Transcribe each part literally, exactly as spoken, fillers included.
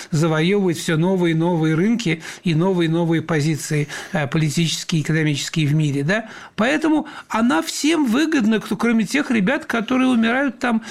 завоевывать все новые и новые рынки и новые и новые позиции политические и экономические в мире, да? Поэтому она всем выгодна, кроме тех ребят, которые умирают там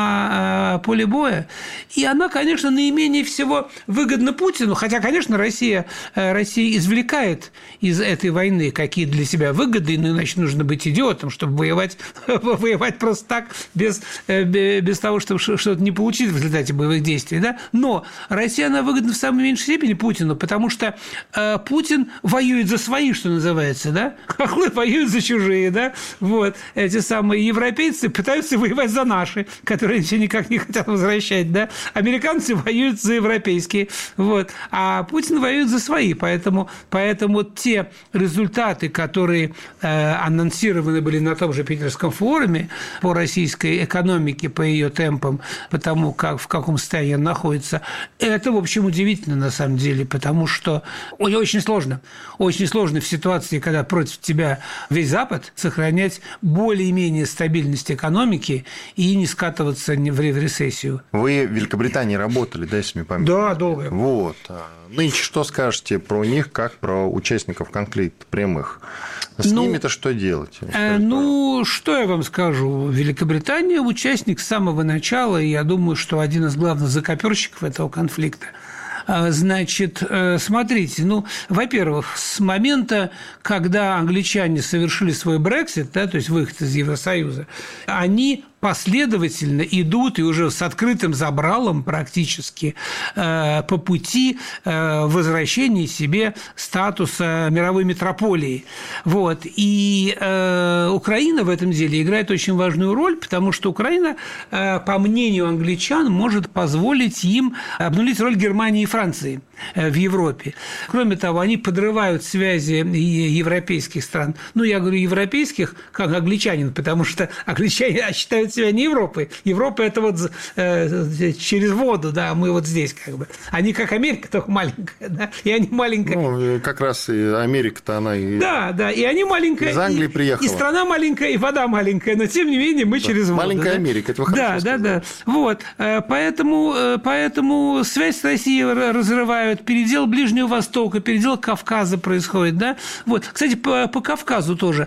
на поле боя. И она, конечно, наименее всего выгодна Путину, хотя, конечно, Россия, Россия извлекает из этой войны какие для себя выгоды, но иначе нужно быть идиотом, чтобы воевать, воевать просто так, без, без того, чтобы что-то не получить в результате боевых действий. Да? Но Россия, она выгодна в самой меньшей степени Путину, потому что э, Путин воюет за свои, что называется, да? Хохлы воюют за чужие, да? Вот. Эти самые европейцы пытаются воевать за наши, которые все никак не хотят возвращать, да? Американцы воюют за европейские, вот. А Путин воюет за свои, поэтому, поэтому те результаты, которые э, анонсированы были на том же Питерском форуме по российской экономике, по ее темпам, по тому, как, в каком состоянии она находится, это, в общем, удивительно на самом деле, потому что очень сложно, очень сложно в ситуации, когда против тебя весь Запад, сохранять более-менее стабильность экономики и не скатываться в рецессию. Вы в Великобритании работали, да, если мне память? Да, долго. Вот. Нынче что скажете про них, как про участников конфликта прямых? С ну, ними-то что делать? Э, ну, что я вам скажу? Великобритания участник с самого начала, и я думаю, что один из главных закоперщиков этого конфликта. Значит, смотрите, ну, во-первых, с момента, когда англичане совершили свой Брексит, да, то есть выход из Евросоюза, они последовательно идут и уже с открытым забралом практически э, по пути э, возвращения себе статуса мировой метрополии. Вот. И э, Украина в этом деле играет очень важную роль, потому что Украина, э, по мнению англичан, может позволить им обнулить роль Германии и Франции в Европе. Кроме того, они подрывают связи европейских стран. Ну, я говорю европейских, как англичанин, потому что англичане считают себя не Европой. Европа – это вот э, через воду, да, мы вот здесь как бы. Они как Америка, только маленькая, да, и они маленькая. Ну, как раз и Америка-то она и... Да, да, и они маленькая. Из Англии и, приехала. И страна маленькая, и вода маленькая, но тем не менее мы да. через воду. Маленькая да? Америка, это вы Да, хорошо да, сказали. да. Вот, поэтому, поэтому связь с Россией разрывают, передел Ближнего Востока, передел Кавказа происходит, да. Вот, кстати, по, по Кавказу тоже.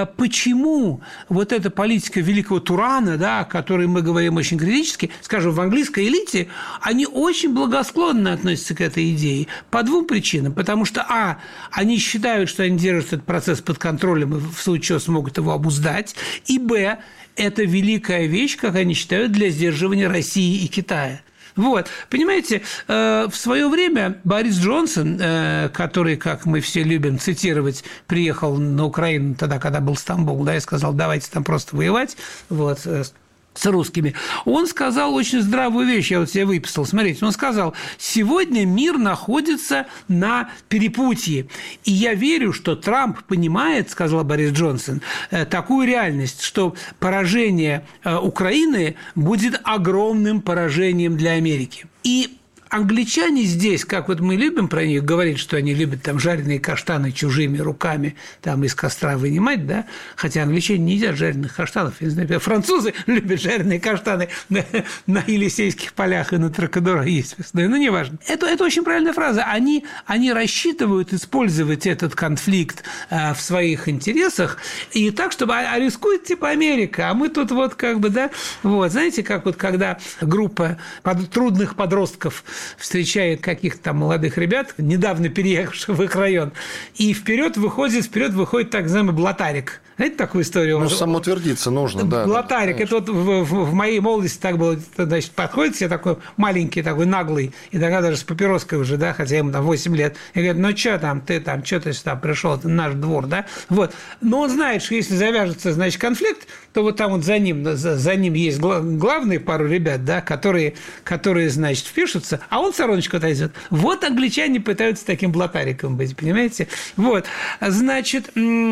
Почему вот эта политика великого Турана, да, о которой мы говорим очень критически, скажем, в английской элите, они очень благосклонно относятся к этой идее по двум причинам. Потому что, а, они считают, что они держат этот процесс под контролем и в случае чего смогут его обуздать, и, б, это великая вещь, как они считают, для сдерживания России и Китая. Вот, понимаете, в свое время Борис Джонсон, который, как мы все любим цитировать, приехал на Украину тогда, когда был Стамбул, да, и сказал, давайте там просто воевать, вот, с русскими, он сказал очень здравую вещь, я вот себе выписал, смотрите, он сказал, сегодня мир находится на перепутье, и я верю, что Трамп понимает, сказал Борис Джонсон, такую реальность, что поражение Украины будет огромным поражением для Америки. И англичане здесь, как вот мы любим про них говорить, что они любят там жареные каштаны чужими руками там из костра вынимать, да, хотя англичане не едят жареных каштанов, я не знаю, французы любят жареные каштаны на, на Елисейских полях и на Тракадуро есть, ну, неважно. Это, это очень правильная фраза. Они, они рассчитывают использовать этот конфликт а, в своих интересах и так, чтобы а, а рискует типа Америка, а мы тут вот как бы, да, вот, знаете, как вот когда группа под, трудных подростков встречает каких-то там молодых ребят, недавно переехавших в их район, и вперед выходит, вперед выходит так называемый блатарик. Знаете такую историю? Ну, самоутвердиться нужно, да. Блатарик. Да, это вот в, в, в моей молодости так было. Значит, подходит себе такой маленький, такой наглый, и тогда даже с папироской уже, да, хотя ему там восемь лет. И говорит, ну, что там, ты там, что ты сюда пришел, это наш двор, да? Вот. Но он знает, что если завяжется, значит, конфликт, то вот там вот за ним, за, за ним есть главные пару ребят, да, которые, которые, значит, впишутся, а он в стороночку отойдет. Вот англичане пытаются таким блатариком быть, понимаете? Вот. Значит,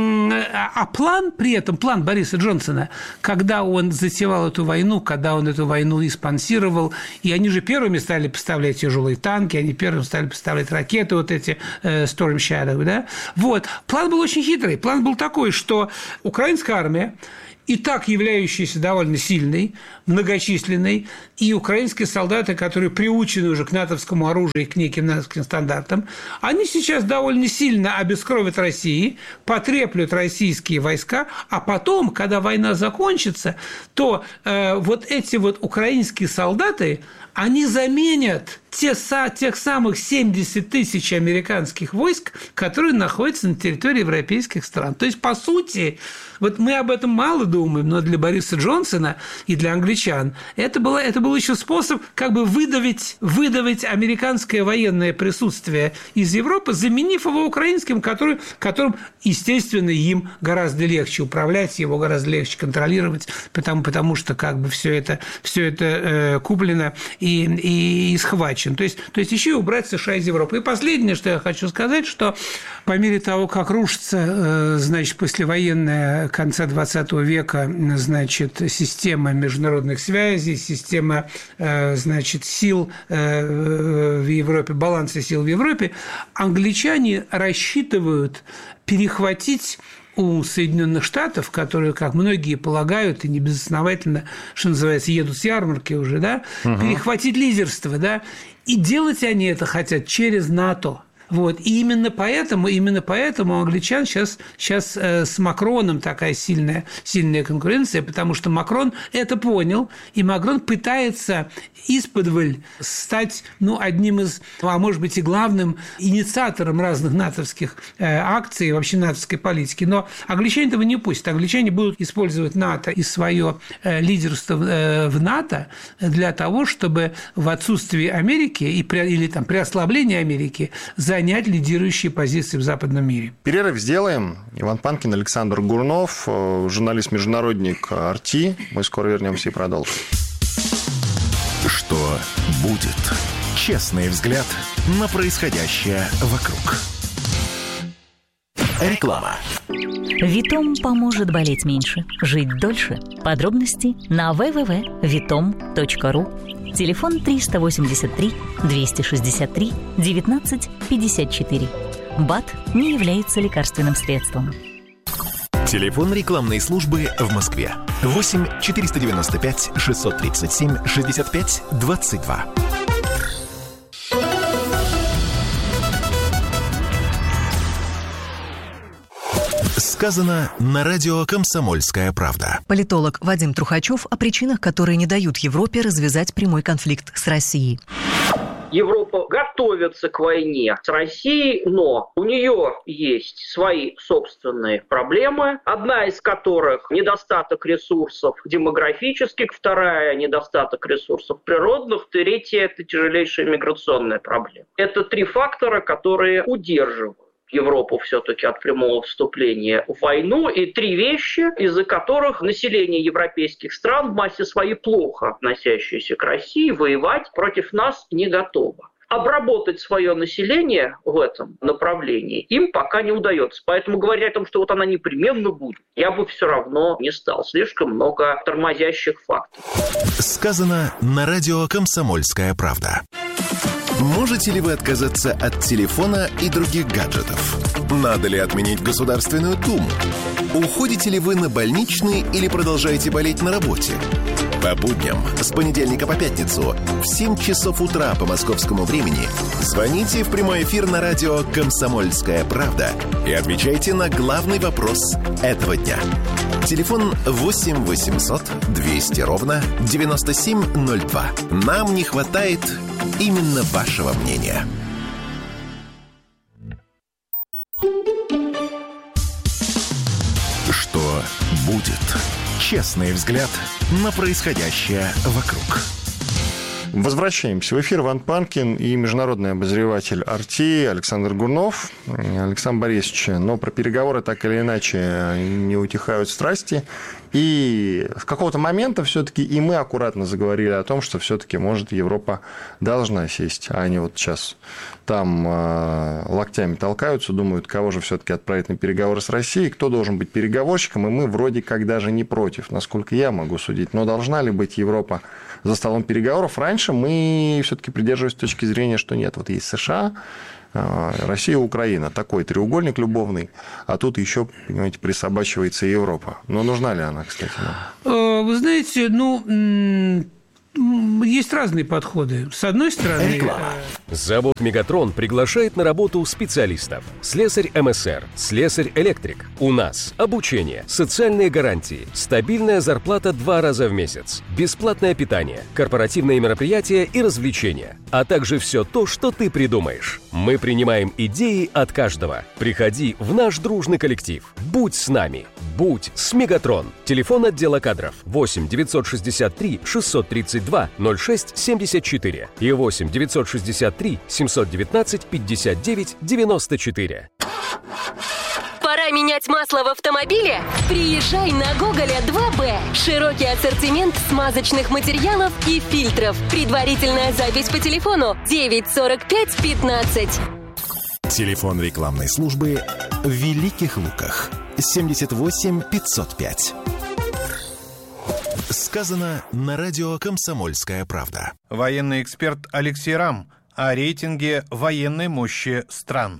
а план при этом, план Бориса Джонсона, когда он затевал эту войну, когда он эту войну и спонсировал, и они же первыми стали поставлять тяжелые танки, они первыми стали поставлять ракеты, вот эти э, Storm Shadow, да? Вот. План был очень хитрый. План был такой, что украинская армия и так являющаяся довольно сильной, многочисленной, и украинские солдаты, которые приучены уже к натовскому оружию и к неким натовским стандартам, они сейчас довольно сильно обескровят Россию, потреплют российские войска, а потом, когда война закончится, то э, вот эти вот украинские солдаты, они заменят те, тех самых семьдесят тысяч американских войск, которые находятся на территории европейских стран. То есть, по сути, вот мы об этом мало думаем, но для Бориса Джонсона и для англичан это, было, это был еще способ как бы выдавить, выдавить американское военное присутствие из Европы, заменив его украинским, который, которым, естественно, им гораздо легче управлять, его гораздо легче контролировать, потому, потому что как бы все это, все это э, куплено и, и, и схвачено. То есть, то есть еще и убрать США из Европы. И последнее, что я хочу сказать, что по мере того, как рушится, значит, послевоенная конца двадцатого века, значит, система международных связей, система, значит, сил в Европе, баланса сил в Европе, англичане рассчитывают перехватить у Соединенных Штатов, которые, как многие полагают, и не безосновательно, что называется, едут с ярмарки уже, да, угу. перехватить лидерство, да, и делать они это хотят через НАТО. Вот. И именно поэтому, именно поэтому у англичан сейчас, сейчас с Макроном такая сильная, сильная конкуренция, потому что Макрон это понял, и Макрон пытается исподволь стать, ну, одним из, а может быть и главным инициатором разных натовских акций, вообще натовской политики. Но англичане этого не пустят. Англичане будут использовать НАТО и свое лидерство в НАТО для того, чтобы в отсутствии Америки и при, или там, при ослаблении Америки занять лидирующие позиции в западном мире. Перерыв сделаем. Иван Панкин, Александр Гурнов, журналист-международник эр ти. Мы скоро вернемся и продолжим. Что будет? Честный взгляд на происходящее вокруг. Реклама. Витом поможет болеть меньше, жить дольше. Подробности на дабл ю дабл ю дабл ю точка витом точка ру. Телефон триста восемьдесят три двести шестьдесят три девятнадцать пятьдесят четыре. БАД не является лекарственным средством. Телефон рекламной службы в Москве. восемь четыреста девяносто пять шестьсот тридцать семь шестьдесят пять двадцать два. Сказано на радио «Комсомольская правда». Политолог Вадим Трухачев о причинах, которые не дают Европе развязать прямой конфликт с Россией. Европа готовится к войне с Россией, но у нее есть свои собственные проблемы, одна из которых недостаток ресурсов демографических, вторая недостаток ресурсов природных, третья это тяжелейшая миграционная проблема. Это три фактора, которые удерживают Европу все-таки от прямого вступления в войну, и три вещи, из-за которых население европейских стран в массе своей плохо относящееся к России, воевать против нас не готово. Обработать свое население в этом направлении им пока не удается. Поэтому говоря о том, что вот она непременно будет, я бы все равно не стал. Слишком много тормозящих факторов. Сказано на радио «Комсомольская правда». Можете ли вы отказаться от телефона и других гаджетов? Надо ли отменить Государственную Думу? Уходите ли вы на больничный или продолжаете болеть на работе? По будням с понедельника по пятницу в семь часов утра по московскому времени звоните в прямой эфир на радио «Комсомольская правда» и отвечайте на главный вопрос этого дня. Телефон восемь восемьсот двести ровно девяносто семь ноль два. Нам не хватает именно вашего мнения. Что будет? Честный взгляд на происходящее вокруг. Возвращаемся в эфир. Иван Панкин и международный обозреватель эр ти Александр Гурнов. Александр Борисович, но про переговоры так или иначе не утихают страсти. И с какого-то момента все-таки и мы аккуратно заговорили о том, что все-таки, может, Европа должна сесть, а они вот сейчас там э, локтями толкаются, думают, кого же все-таки отправить на переговоры с Россией, кто должен быть переговорщиком, и мы вроде как даже не против, насколько я могу судить. Но должна ли быть Европа за столом переговоров? Раньше мы все-таки придерживались точки зрения, что нет. Вот есть США, Россия, Украина. Такой треугольник любовный. А тут еще, понимаете, присобачивается Европа. Но нужна ли она, кстати, нам? Вы знаете, ну... Есть разные подходы. С одной стороны... Реклама. Завод «Мегатрон» приглашает на работу специалистов. Слесарь эм эс эр, слесарь-электрик. У нас обучение, социальные гарантии, стабильная зарплата два раза в месяц, бесплатное питание, корпоративные мероприятия и развлечения, а также все то, что ты придумаешь. Мы принимаем идеи от каждого. Приходи в наш дружный коллектив. Будь с нами. Будь с «Мегатрон». Телефон отдела кадров восемь девятьсот шестьдесят три шестьсот тридцать два ноль шесть семьдесят четыре и восемь девятьсот шестьдесят три семьсот девятнадцать пятьдесят девять девяносто четыре. Пора менять масло в автомобиле? Приезжай на Гоголя два бэ. Широкий ассортимент смазочных материалов и фильтров. Предварительная запись по телефону девять сорок пять пятнадцать. Телефон рекламной службы в Великих Луках. семьдесят восемь пятьсот пять. Сказано на радио «Комсомольская правда». Военный эксперт Алексей Рам о рейтинге военной мощи стран.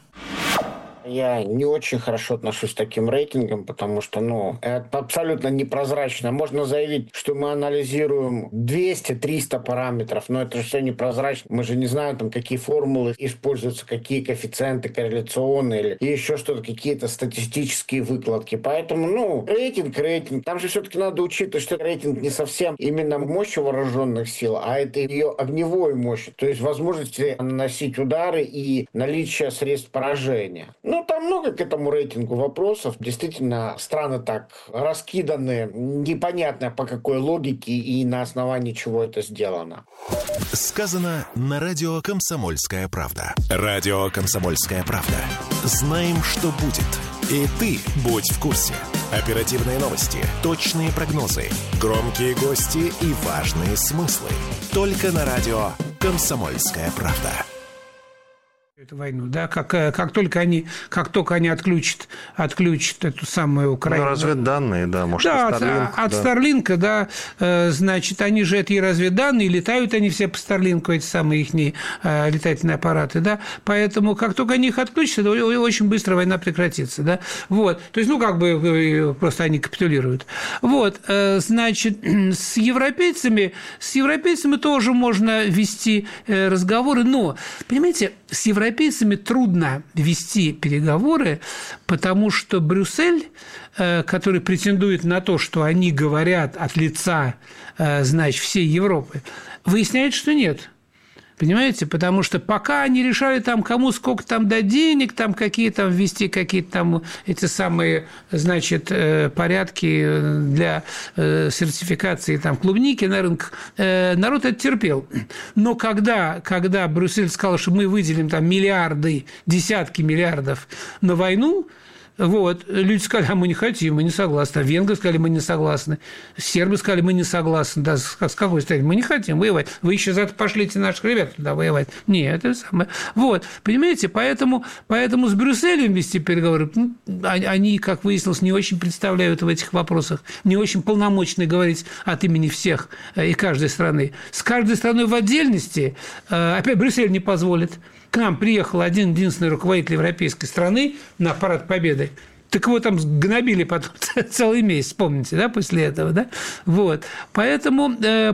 Я не очень хорошо отношусь к таким рейтингам, потому что, ну, это абсолютно непрозрачно. Можно заявить, что мы анализируем двести-триста параметров, но это же все непрозрачно. Мы же не знаем, там, какие формулы используются, какие коэффициенты корреляционные или еще что-то, какие-то статистические выкладки. Поэтому, ну, рейтинг, рейтинг. Там же все-таки надо учитывать, что рейтинг не совсем именно мощи вооруженных сил, а это ее огневой мощи, то есть возможности наносить удары и наличие средств поражения. Ну, там много к этому рейтингу вопросов. Действительно, страны так раскиданы, непонятно по какой логике и на основании чего это сделано. Сказано на радио «Комсомольская правда». Радио «Комсомольская правда». Знаем, что будет. И ты будь в курсе. Оперативные новости, точные прогнозы, громкие гости и важные смыслы. Только на радио «Комсомольская правда». Эту войну, да, как, как только они, как только они отключат, отключат эту самую Украину. Ну, разведданные, да, может, да, от Starlink, от да. Старлинка, да, значит, они же это и разведданные, летают они все по Старлинку, эти самые их летательные аппараты, да, поэтому как только они их отключат, очень быстро война прекратится, да, вот, то есть, ну, как бы просто они капитулируют. Вот, значит, с европейцами, с европейцами тоже можно вести разговоры, но, понимаете, с европейцами европейцами трудно вести переговоры, потому что Брюссель, который претендует на то, что они говорят от лица, значит, всей Европы, выясняет, что нет. Понимаете? Потому что пока они решали там, кому сколько там дать денег, там какие там ввести какие-то там эти самые, значит, порядки для сертификации там клубники на рынках, народ это терпел. Но когда, когда Брюссель сказал, что мы выделим там миллиарды, десятки миллиардов на войну, вот, люди сказали, а мы не хотим, мы не согласны. А венгры сказали, мы не согласны. Сербы сказали, мы не согласны. Да, с какой стороны? Мы не хотим воевать. Вы еще за это пошлите наших ребят туда воевать. Нет, это самое. Вот, понимаете, поэтому, поэтому с Брюсселем вести переговоры, ну, они, как выяснилось, не очень представляют в этих вопросах, не очень полномочны говорить от имени всех и каждой страны. С каждой страной в отдельности, опять Брюссель не позволит. К нам приехал один единственный руководитель европейской страны на парад Победы. Так его там гнобили потом целый месяц, помните, да, после этого, да? Вот. Поэтому,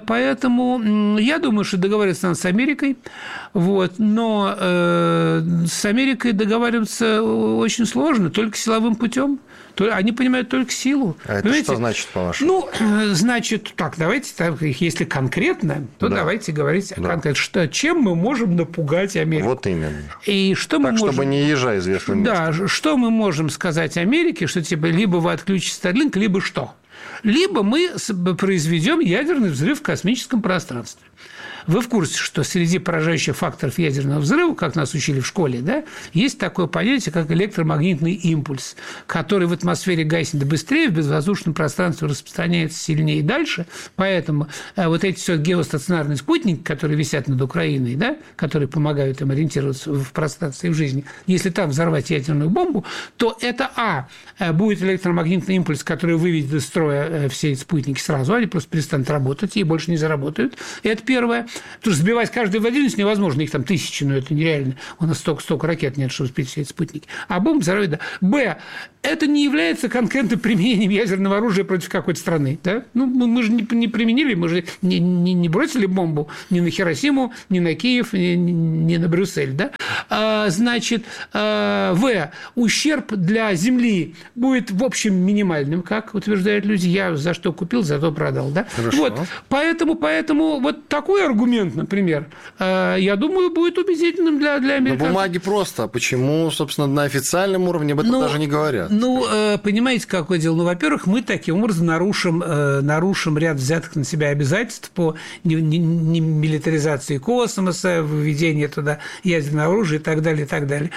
поэтому я думаю, что договариваться надо с Америкой, вот, но э, с Америкой договариваться очень сложно, только силовым путем. Они понимают только силу. А это понимаете? Что значит, по-вашему? Ну, значит, так, давайте, так, если конкретно, то да. давайте говорить да. конкретно, что, чем мы можем напугать Америку. Вот именно. И что так, мы можем... чтобы не езжай известным местом. Да, что мы можем сказать Америке, что типа либо вы отключите Starlink, либо что? Либо мы произведем ядерный взрыв в космическом пространстве. Вы в курсе, что среди поражающих факторов ядерного взрыва, как нас учили в школе, да, есть такое понятие, как электромагнитный импульс, который в атмосфере гаснет быстрее, в безвоздушном пространстве распространяется сильнее и дальше. Поэтому вот эти все геостационарные спутники, которые висят над Украиной, да, которые помогают им ориентироваться в пространстве и в жизни, если там взорвать ядерную бомбу, то это, а, будет электромагнитный импульс, который выведет из строя все эти спутники сразу, они просто перестанут работать и больше не заработают. Это первое. Потому что сбивать каждую владелец невозможно, их там тысячи, но это нереально. У нас столько, столько ракет нет, чтобы сбить все эти спутники. А бомбы взорвать, да. Б. Это не является конкретным применением ядерного оружия против какой-то страны. Да? Ну, мы же не, не применили, мы же не, не, не бросили бомбу ни на Хиросиму, ни на Киев, ни, ни на Брюссель. Да? А, значит, а, В. Ущерб для Земли будет, в общем, минимальным, как утверждают люди. Я за что купил, за то продал. Да? Вот. Поэтому, поэтому вот такой аргумент, например, я думаю, будет убедительным для, для американцев. На бумаге просто. А почему, собственно, на официальном уровне об этом ну, даже не говорят? Ну, понимаете, какое дело? Ну, во-первых, мы таким образом нарушим, нарушим ряд взятых на себя обязательств по милитаризации космоса, введению туда ядерного оружия и так далее, и так далее.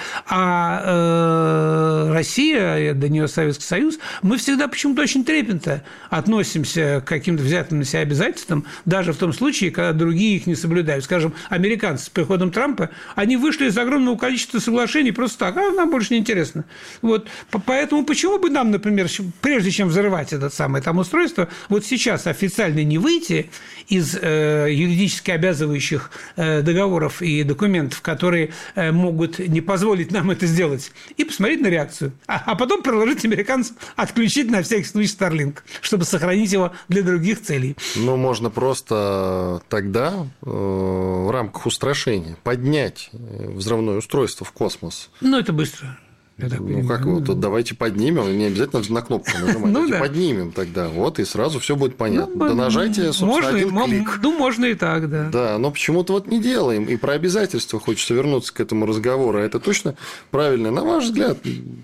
А Россия, до нее Советский Союз, мы всегда почему-то очень трепетно относимся к каким-то взятым на себя обязательствам, даже в том случае, когда другие их не соблюдают. Скажем, американцы с приходом Трампа, они вышли из огромного количества соглашений просто так, а нам больше не интересно. Вот. Поэтому почему бы нам, например, прежде чем взрывать это самое там устройство, вот сейчас официально не выйти из э, юридически обязывающих э, договоров и документов, которые э, могут не позволить нам это сделать, и посмотреть на реакцию, а, а потом предложить американцам отключить на всякий случай Starlink, чтобы сохранить его для других целей. Ну, можно просто тогда э, в рамках устрашения поднять взрывное устройство в космос. Ну, это быстро. Я так ну, как вот, давайте поднимем, не обязательно на кнопку нажимать, ну, да. Поднимем тогда, вот, и сразу все будет понятно. Ну, да нажайте, собственно, можно, один клик. Ну, можно и так, да. Да, но почему-то вот не делаем, и про обязательства хочется вернуться к этому разговору, а это точно правильно, на ваш взгляд,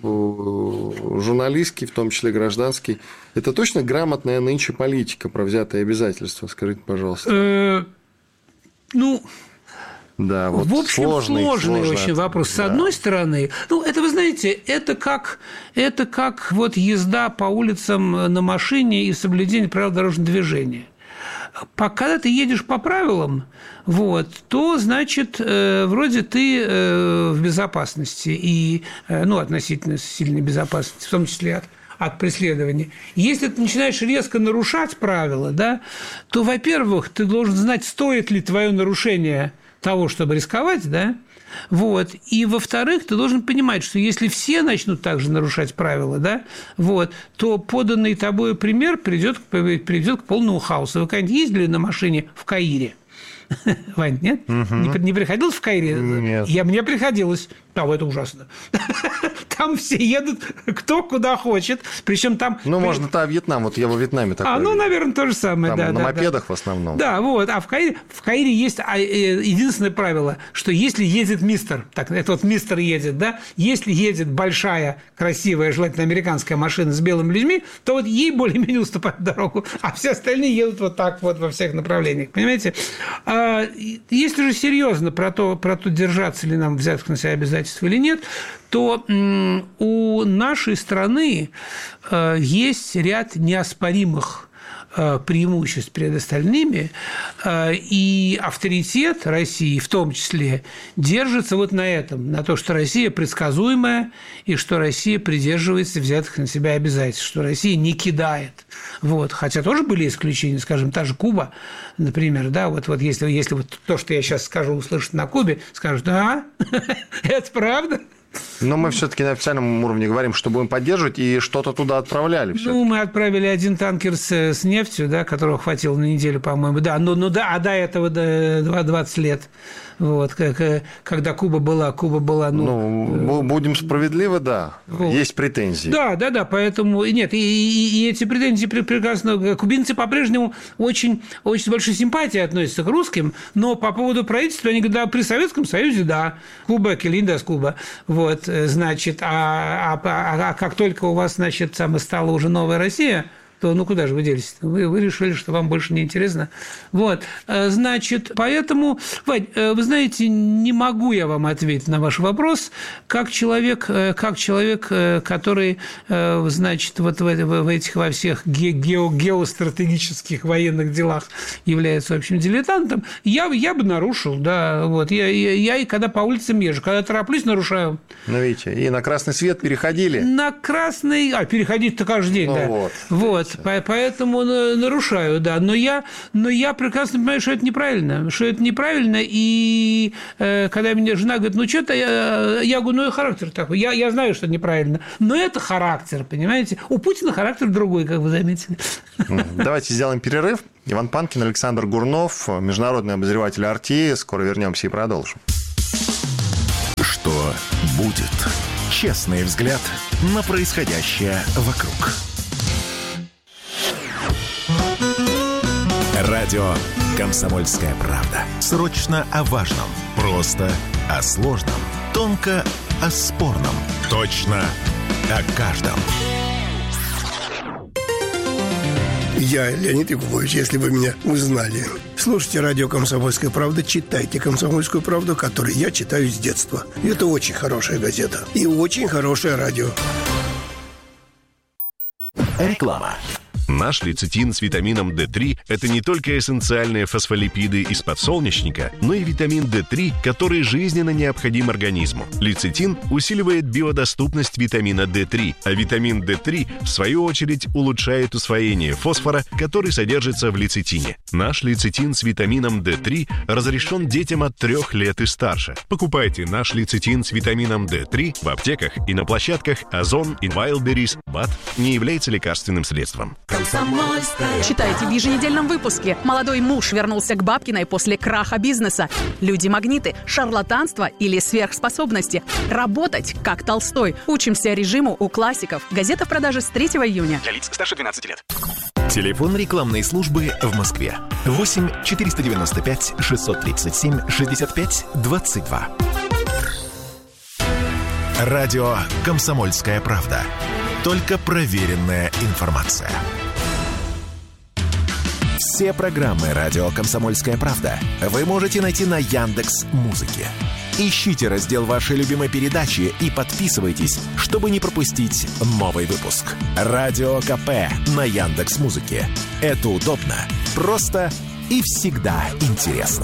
журналистский, в том числе гражданский, это точно грамотная нынче политика про взятые обязательства, скажите, пожалуйста. Ну... Да, вот в общем, сложный, сложный, сложный очень вопрос. С да. одной стороны, ну, это, вы знаете, это как, это как вот езда по улицам на машине и соблюдение правил дорожного движения. Когда ты едешь по правилам, вот, то, значит, э, вроде ты э, в безопасности, и, э, ну, относительно сильной безопасности, в том числе от от преследования. Если ты начинаешь резко нарушать правила, да, то, во-первых, ты должен знать, стоит ли твое нарушение того, чтобы рисковать, да, вот, и, во-вторых, ты должен понимать, что если все начнут также нарушать правила, да, вот, то поданный тобой пример придет, придет к полному хаосу. Вы когда-нибудь ездили на машине в Каире? Вань, нет? Угу. Не, не приходилось в Каире? Нет. Я, мне приходилось. Там это ужасно. Там все едут кто куда хочет. Причем там... Ну, можно там Вьетнам. Вот я во Вьетнаме такой. А, ну, наверное, то же самое. Там да, на да, мопедах да. в основном. Да, вот. А в Каире, в Каире есть единственное правило, что если едет мистер, так, это вот мистер едет, да, если едет большая, красивая, желательно американская машина с белыми людьми, то вот ей более-менее уступают дорогу, а все остальные едут вот так вот во всех направлениях. Понимаете? Если же серьезно про то, про то, держаться ли нам взятых на себя обязательств или нет, то у нашей страны есть ряд неоспоримых преимуществ перед остальными, и авторитет России в том числе держится вот на этом, на то, что Россия предсказуемая, и что Россия придерживается взятых на себя обязательств, что Россия не кидает. Вот. Хотя тоже были исключения, скажем, та же Куба, например, да, вот, вот если, если вот то, что я сейчас скажу, услышат на Кубе, скажут, а, это правда? Но мы все-таки на официальном уровне говорим, что будем поддерживать, и что-то туда отправляли. Всё-таки. Ну, мы отправили один танкер с, с нефтью, да, которого хватило на неделю, по-моему. Да, ну, ну да, а до этого двадцать лет. Вот, как, когда Куба была, Куба была, ну... Ну, будем справедливы, да, вот. Есть претензии. Да, да, да, поэтому... Нет, и, и, и эти претензии прекрасно... Кубинцы по-прежнему очень, очень с большой симпатией относятся к русским, но по поводу правительства, они говорят, да, при Советском Союзе, да, Куба, Келиндас, Куба, вот, значит, а, а, а, а как только у вас, значит, там стала уже новая Россия, то ну куда же вы делись? Вы, вы решили, что вам больше не интересно. Вот, значит, поэтому, Вань, вы знаете, не могу я вам ответить на ваш вопрос, как человек, как человек, который, значит, вот в, в этих во всех ге, гео, геостратегических военных делах является, в общем, дилетантом, я, я бы нарушил, да, вот, я, я, я и когда по улицам езжу, когда тороплюсь, нарушаю. Ну, видите, и на красный свет переходили. На красный, а, переходить-то каждый день, ну, да. Вот. Вот. Вот, поэтому нарушаю, да. Но я, но я прекрасно понимаю, что это неправильно, что это неправильно, и э, когда меня жена говорит, ну, что-то я, я говорю, ну, и характер такой, я, я знаю, что это неправильно, но это характер, понимаете? У Путина характер другой, как вы заметили. Давайте сделаем перерыв. Иван Панкин, Александр Гурнов, международный обозреватель эр ти ай. Скоро вернемся и продолжим. Что будет? Честный взгляд на происходящее вокруг. Радио «Комсомольская правда». Срочно о важном. Просто о сложном. Тонко о спорном. Точно о каждом. Я Леонид Якубович, если вы меня узнали. Слушайте радио «Комсомольская правда», читайте «Комсомольскую правду», которую я читаю с детства. И это очень хорошая газета. И очень хорошее радио. Реклама. Наш лецитин с витамином дэ три – это не только эссенциальные фосфолипиды из подсолнечника, но и витамин дэ три, который жизненно необходим организму. Лецитин усиливает биодоступность витамина дэ три, а витамин дэ три, в свою очередь, улучшает усвоение фосфора, который содержится в лецитине. Наш лецитин с витамином дэ три разрешен детям от трех лет и старше. Покупайте наш лецитин с витамином дэ три в аптеках и на площадках Озон и Wildberries. БАД не является лекарственным средством. Читайте в еженедельном выпуске. Молодой муж вернулся к Бабкиной после краха бизнеса. Люди-магниты, шарлатанство или сверхспособности. Работать, как Толстой. Учимся режиму у классиков. Газета в продаже с третьего июня. Для лиц старше двенадцати лет. Телефон рекламной службы в Москве. восемь четыреста девяносто пять шестьсот тридцать семь шестьдесят пять двадцать два. Радио «Комсомольская правда». Только проверенная информация. Все программы «Радио Комсомольская правда» вы можете найти на Яндекс.Музыке. Ищите раздел вашей любимой передачи и подписывайтесь, чтобы не пропустить новый выпуск. Радио КП на Яндекс.Музыке. Это удобно, просто и всегда интересно.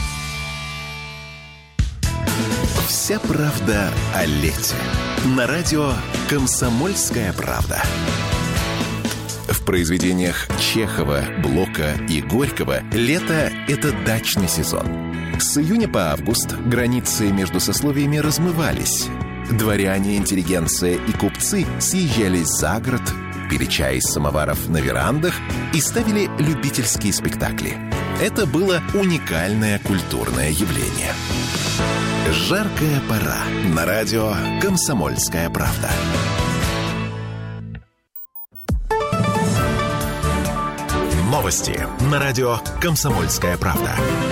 Вся правда о лете. На радио «Комсомольская правда». В произведениях Чехова, Блока и Горького лето – это дачный сезон. С июня по август границы между сословиями размывались. Дворяне, интеллигенция и купцы съезжались за город, пили чай из самоваров на верандах и ставили любительские спектакли. Это было уникальное культурное явление. Жаркая пора. На радио «Комсомольская правда». Новости на радио «Комсомольская правда».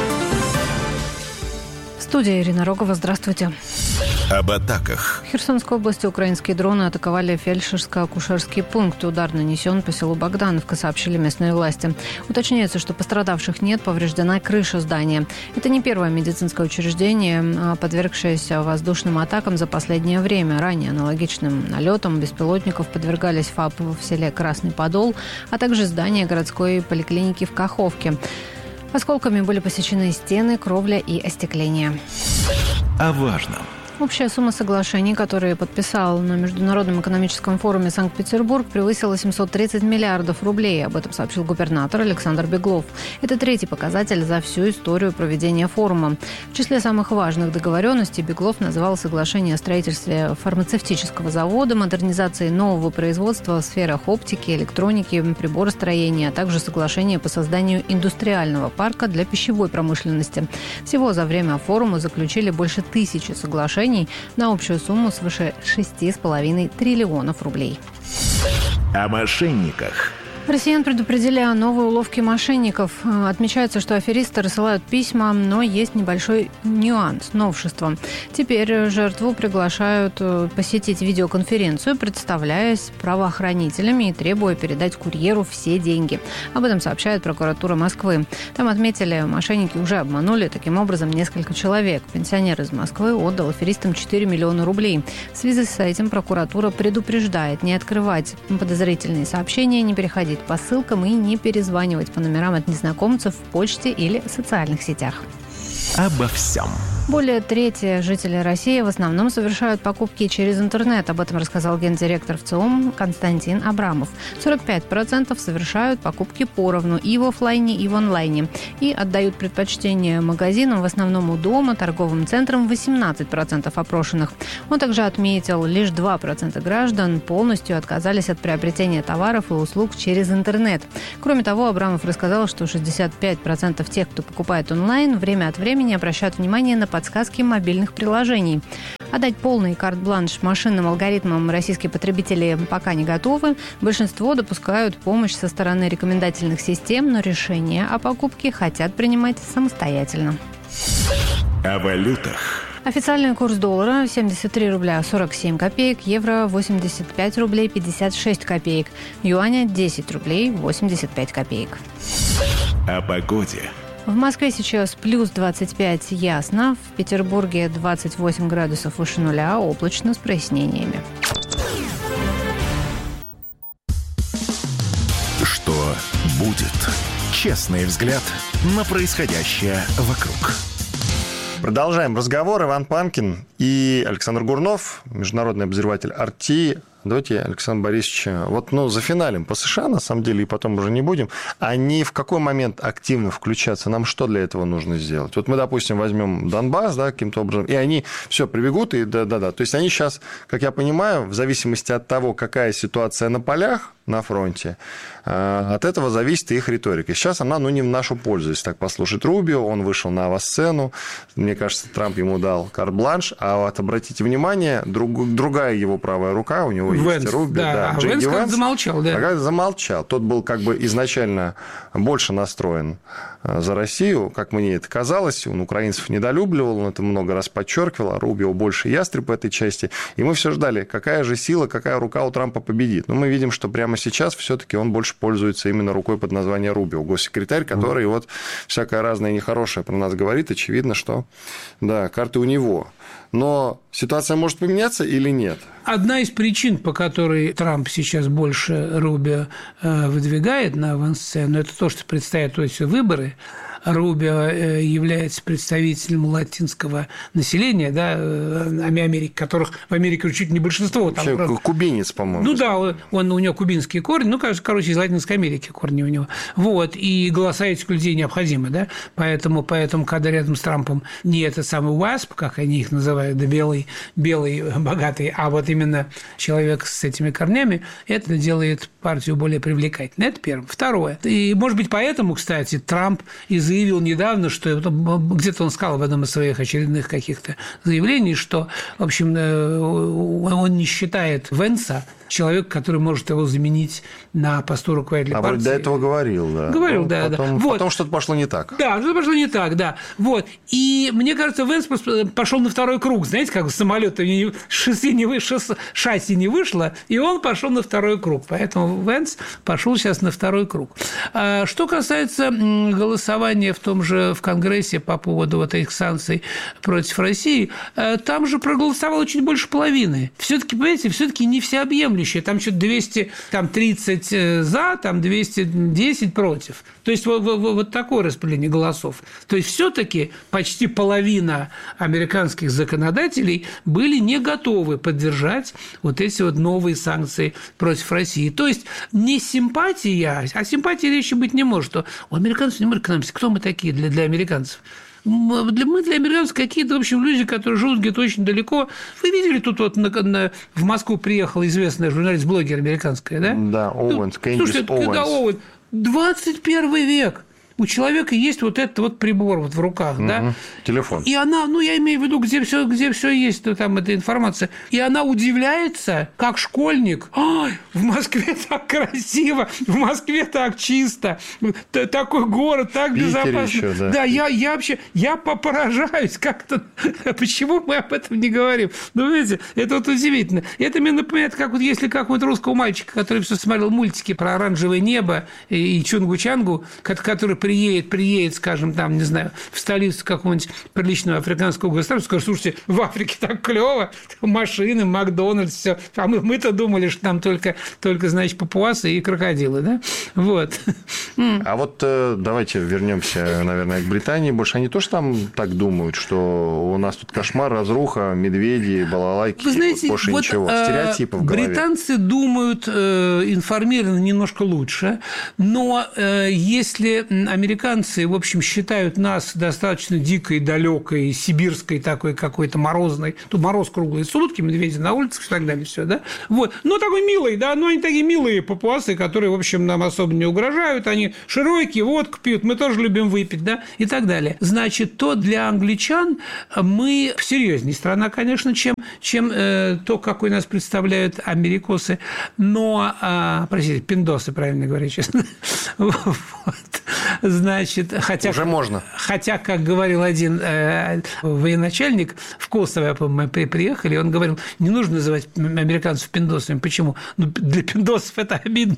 Студия Ирина Рогова. Здравствуйте. Об атаках. В Херсонской области украинские дроны атаковали фельдшерско-акушерский пункт. Удар нанесен по селу Богдановка, сообщили местные власти. Уточняется, что пострадавших нет, повреждена крыша здания. Это не первое медицинское учреждение, подвергшееся воздушным атакам за последнее время. Ранее аналогичным налетам беспилотников подвергались ФАП в селе Красный Подол, а также здание городской поликлиники в Каховке. Осколками были посечены стены, кровля и остекление. О важном. Общая сумма соглашений, которые подписал на Международном экономическом форуме Санкт-Петербург, превысила семьсот тридцать миллиардов рублей. Об этом сообщил губернатор Александр Беглов. Это третий показатель за всю историю проведения форума. В числе самых важных договоренностей Беглов назвал соглашение о строительстве фармацевтического завода, модернизации нового производства в сферах оптики, электроники, приборостроения, а также соглашение по созданию индустриального парка для пищевой промышленности. Всего за время форума заключили больше тысячи соглашений на общую сумму свыше шести с половиной триллионов рублей. О мошенниках. Россиян предупредили о новой уловке мошенников. Отмечается, что аферисты рассылают письма, но есть небольшой нюанс, новшество. Теперь жертву приглашают посетить видеоконференцию, представляясь правоохранителями и требуя передать курьеру все деньги. Об этом сообщает прокуратура Москвы. Там отметили, мошенники уже обманули таким образом несколько человек. Пенсионер из Москвы отдал аферистам четыре миллиона рублей. В связи с этим прокуратура предупреждает не открывать подозрительные сообщения, не переходить по ссылкам и не перезванивать по номерам от незнакомцев в почте или социальных сетях. Обо всем. Более трети жителей России в основном совершают покупки через интернет. Об этом рассказал гендиректор ВЦИОМ Константин Абрамов. сорок пять процентов совершают покупки поровну и в офлайне, и в онлайне. И отдают предпочтение магазинам, в основном у дома, торговым центрам восемнадцать процентов опрошенных. Он также отметил, лишь два процента граждан полностью отказались от приобретения товаров и услуг через интернет. Кроме того, Абрамов рассказал, что шестьдесят пять процентов тех, кто покупает онлайн, время от времени обращают внимание на подсказки мобильных приложений. Отдать полный карт-бланш машинным алгоритмам российские потребители пока не готовы. Большинство допускают помощь со стороны рекомендательных систем, но решения о покупке хотят принимать самостоятельно. О валютах. Официальный курс доллара семьдесят три рубля сорок семь копеек, евро восемьдесят пять рублей пятьдесят шесть копеек, юаня десять рублей восемьдесят пять копеек. О погоде. В Москве сейчас плюс двадцать пять, ясно. В Петербурге двадцать восемь градусов выше нуля, облачно с прояснениями. Что будет? Честный взгляд на происходящее вокруг. Продолжаем разговор. Иван Панкин и Александр Гурнов, международный обозреватель Арти. Давайте, Александр Борисович, вот, ну, за финалем по США, на самом деле, и потом уже не будем. Они в какой момент активно включаться? Нам что для этого нужно сделать? Вот мы, допустим, возьмем Донбасс, да, каким-то образом, и они все прибегут, и да-да-да. То есть они сейчас, как я понимаю, в зависимости от того, какая ситуация на полях, на фронте, от этого зависит и их риторика. Сейчас она, ну, не в нашу пользу, если так послушать Рубио, он вышел на авосцену, мне кажется, Трамп ему дал карт-бланш, а вот обратите внимание, друг, другая его правая рука, у него Венс, есть Руби, да, да, а Венс как замолчал, да. А замолчал. Тот был как бы изначально больше настроен за Россию, как мне это казалось, он украинцев недолюбливал, он это много раз подчеркивал, а Рубио больше ястреб в этой части, и мы все ждали, какая же сила, какая рука у Трампа победит. Но мы видим, что прямо сейчас все-таки он больше пользуется именно рукой под названием Рубио, госсекретарь, который mm. вот всякое разное нехорошее про нас говорит, очевидно, что да, карты у него. Но ситуация может поменяться или нет? Одна из причин, по которой Трамп сейчас больше Рубио выдвигает на авансцену, это то, что предстоят то есть, выборы. Рубио является представителем латинского населения, да, Америки, которых в Америке чуть не большинство. Там Вообще, просто... кубинец, по-моему. Ну да, он, у него кубинские корни, ну, короче, из Латинской Америки корни у него. Вот, и голоса этих людей необходимы, да, поэтому, поэтому когда рядом с Трампом не этот самый уасп, как они их называют, да, белый, белый, богатый, а вот именно человек с этими корнями, это делает партию более привлекательной. Это первое. Второе. И, может быть, поэтому, кстати, Трамп из заявил недавно, что где-то он сказал в одном из своих очередных каких-то заявлений, что, в общем, он не считает Венса человек, который может его заменить на посту руководителя а партии. А вроде до этого говорил, да. Говорил, ну, да, потом, да. Вот. Потом что-то пошло не так. Да, что-то пошло не так, да. Вот. И мне кажется, Венс пошел на второй круг. Знаете, как самолет шасси не, вышло, шасси не вышло, и он пошел на второй круг. Поэтому Венс пошел сейчас на второй круг. Что касается голосования в том же в Конгрессе по поводу вот этих санкций против России, там же проголосовало чуть больше половины. Все-таки, понимаете, все-таки не всеобъемлющее. Там что-то двести тридцать за, там двести десять против. То есть вот, вот, вот такое распределение голосов. То есть все-таки почти половина американских законодателей были не готовы поддержать вот эти вот новые санкции против России. То есть не симпатия, а симпатии речи быть не может. Что у американцев не может к нам, кто мы такие для, для американцев? Мы для американцев какие-то, в общем, люди, которые живут где-то очень далеко. Вы видели, тут вот на, на, в Москву приехала известная журналист-блогер американская, да? Да, Оуэнс, Кэндис Слушайте, Оуэнс. Да, Оуэнс. двадцать первый век. У человека есть вот этот вот прибор вот в руках, угу. да? Телефон. И она, ну, я имею в виду, где все, где все есть, ну, там эта информация. И она удивляется, как школьник. Ой, в Москве так красиво, в Москве так чисто, такой город, так Питер безопасно. Еще, да, да я, я вообще, я поражаюсь как-то. Почему мы об этом не говорим? Ну, видите, это вот удивительно. Это мне напоминает, как вот если какого-то русского мальчика, который все смотрел мультики про оранжевое небо и Чунгу-Чангу, который приедет, приедет, скажем, там, не знаю, в столицу какого-нибудь приличного африканского государства, скажет: слушайте, в Африке так клево, машины, Макдональдс, все. А мы, мы-то думали, что там только, только, значит, папуасы и крокодилы, да? Вот. А вот давайте вернемся, наверное, к Британии. Больше они тоже там так думают, что у нас тут кошмар, разруха, медведи, балалайки, вы знаете, больше вот, ничего, стереотипы в голове. Британцы думают э, информированно немножко лучше, но э, если американцы, в общем, считают нас достаточно дикой, далекой, сибирской такой какой-то морозной, тут мороз круглые сутки, медведи на улицах и так далее, все, да, вот, но такой милый, да, но они такие милые папуасы, которые, в общем, нам особо не угрожают, они широкие, водку пьют, мы тоже любим выпить, да, и так далее. Значит, то для англичан мы серьезнее страна, конечно, чем, чем э, то, какой нас представляют америкосы, но, э, простите, пиндосы, правильно говоря, честно. Вот. Значит, хотя... Уже можно. Хотя, как говорил один э, военачальник, в Косово, мы приехали, он говорил, не нужно называть американцев пиндосами. Почему? Ну, для пиндосов это обидно.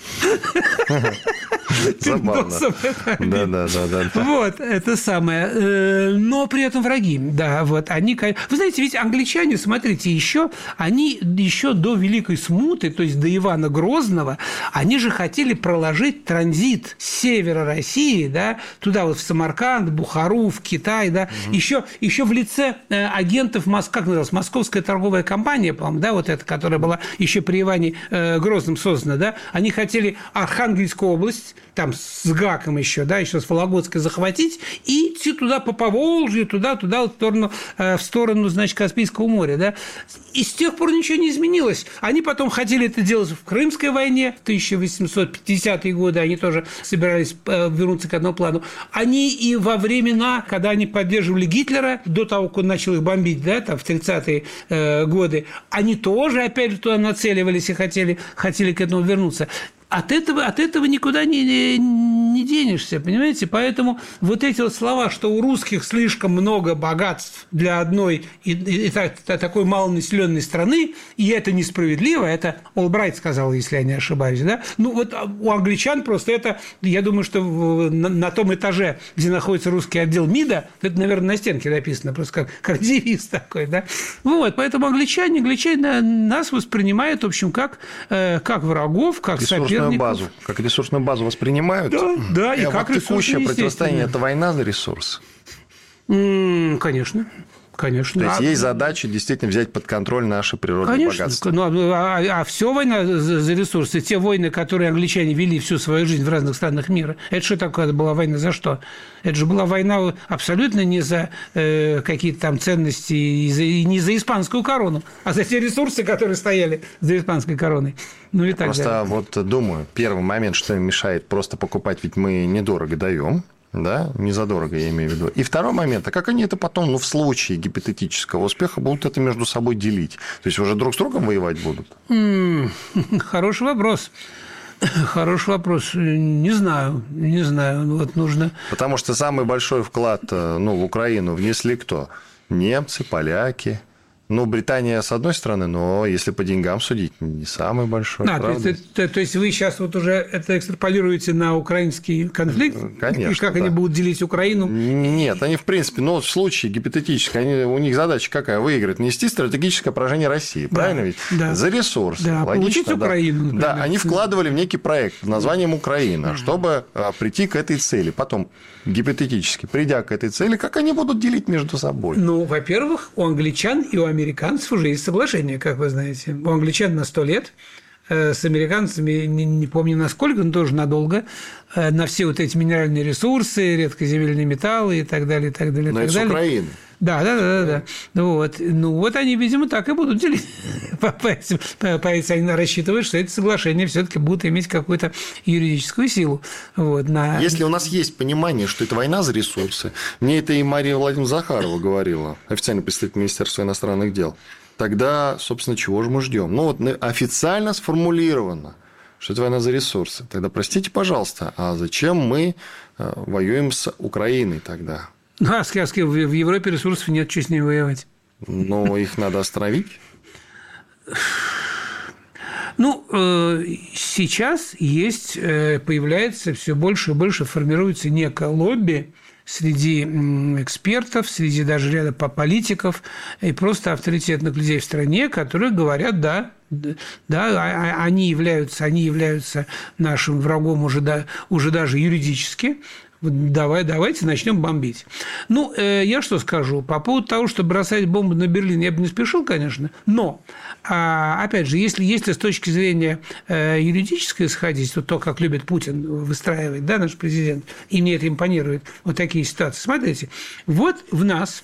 Забавно. Да, да, да, да. Вот, это самое. Но при этом враги, да, вот они... Вы знаете, ведь англичане, смотрите, еще, они еще до Великой Смуты, то есть до Ивана Грозного, они же хотели проложить транзит с севера России, да, туда вот в Самарканд, Бухару, в Китай, да, угу. еще, еще в лице агентов, как называлась, Московская торговая компания, по-моему, да, вот эта, которая была еще при Иване Грозном создана, да, они хотели Архангельскую область, там с Гаком еще, да, еще с Вологодской захватить и идти туда по Поволжью, туда, туда, в сторону, в сторону, значит, Каспийского моря, да. И с тех пор ничего не изменилось. Они потом хотели это делать в Крымской войне, в тысяча восемьсот пятидесятые годы, они тоже собирались вернуться к одному плану. Они и во времена, когда они поддерживали Гитлера, до того, как он начал их бомбить, да, там, в тридцатые годы, они тоже, опять же, туда нацеливались и хотели, хотели к этому вернуться. От этого, от этого никуда не, не, не денешься, понимаете? Поэтому вот эти вот слова, что у русских слишком много богатств для одной и, и, и так, такой малонаселенной страны, и это несправедливо, это Олбрайт сказал, если я не ошибаюсь, да? Ну, вот у англичан просто это, я думаю, что на, на том этаже, где находится русский отдел МИДа, это, наверное, на стенке написано, просто как, как девиз такой, да? Вот, поэтому англичане, англичане нас воспринимают, в общем, как, как врагов, как соперников. Базу, как ресурсную базу воспринимают. Да, да, и, и как текущее противостояние – это война за ресурс. Mm, конечно. Конечно. То есть, а... есть задача действительно взять под контроль наши природные Конечно. богатства. Ну, а, а все война за, за ресурсы, те войны, которые англичане вели всю свою жизнь в разных странах мира, это что такое? Это была война за что? Это же была война абсолютно не за э, какие-то там ценности и, за, и не за испанскую корону, а за те ресурсы, которые стояли за испанской короной. Ну, и так просто далее. Вот думаю, первый момент, что им мешает просто покупать, ведь мы недорого даем. Да, не задорого, я имею в виду. И второй момент, а как они это потом, ну, в случае гипотетического успеха, будут это между собой делить? То есть, уже друг с другом воевать будут? Mm, хороший вопрос. Хороший вопрос. Не знаю, не знаю. Вот нужно... Потому что самый большой вклад, ну, в Украину внесли кто? Немцы, поляки. Ну, Британия, с одной стороны, но если по деньгам судить, не самый большой. А, то есть, то, то есть вы сейчас вот уже это экстраполируете на украинский конфликт? Конечно. И как да. они будут делить Украину? Нет, они, в принципе, ну, в случае гипотетически, они, у них задача какая? Выиграть, нести стратегическое поражение России. Да. Правильно ведь? Да. За ресурсы. Да, логично, получить да. Украину. Например. Да, они вкладывали в некий проект под названием Украина, mm-hmm. чтобы прийти к этой цели. Потом, гипотетически, придя к этой цели, как они будут делить между собой? Ну, во-первых, у англичан и у американцев уже есть соглашение, как вы знаете. У англичан на сто лет, с американцами, не, не помню насколько, но тоже надолго, на все вот эти минеральные ресурсы, редкоземельные металлы и так далее, и так далее. Но так это далее. с Украины. Да, да, да, да. Ну вот. ну вот они, видимо, так и будут делить. Поэтому они рассчитывают, что эти соглашения все-таки будут иметь какую-то юридическую силу. Вот, на... Если у нас есть понимание, что это война за ресурсы, мне это и Мария Владимировна Захарова говорила, официальный представитель Министерства иностранных дел, тогда, собственно, чего же мы ждем? Ну вот официально сформулировано, что это война за ресурсы. Тогда, простите, пожалуйста, а зачем мы воюем с Украиной тогда? Ну, а сказки, в Европе ресурсов нет, что с ними воевать. Но их надо остановить. Ну, сейчас есть, появляется все больше и больше, формируется некое лобби среди экспертов, среди даже ряда политиков и просто авторитетных людей в стране, которые говорят, да, да, они являются, они являются нашим врагом уже, да, уже даже юридически. Давай, давайте начнем бомбить. Ну, э, я что скажу? По поводу того, что бросать бомбу на Берлин, я бы не спешил, конечно, но, а, опять же, если, если с точки зрения э, юридической исходить, то, то, как любит Путин выстраивать, да, наш президент, и мне это импонирует, вот такие ситуации. Смотрите, вот в нас...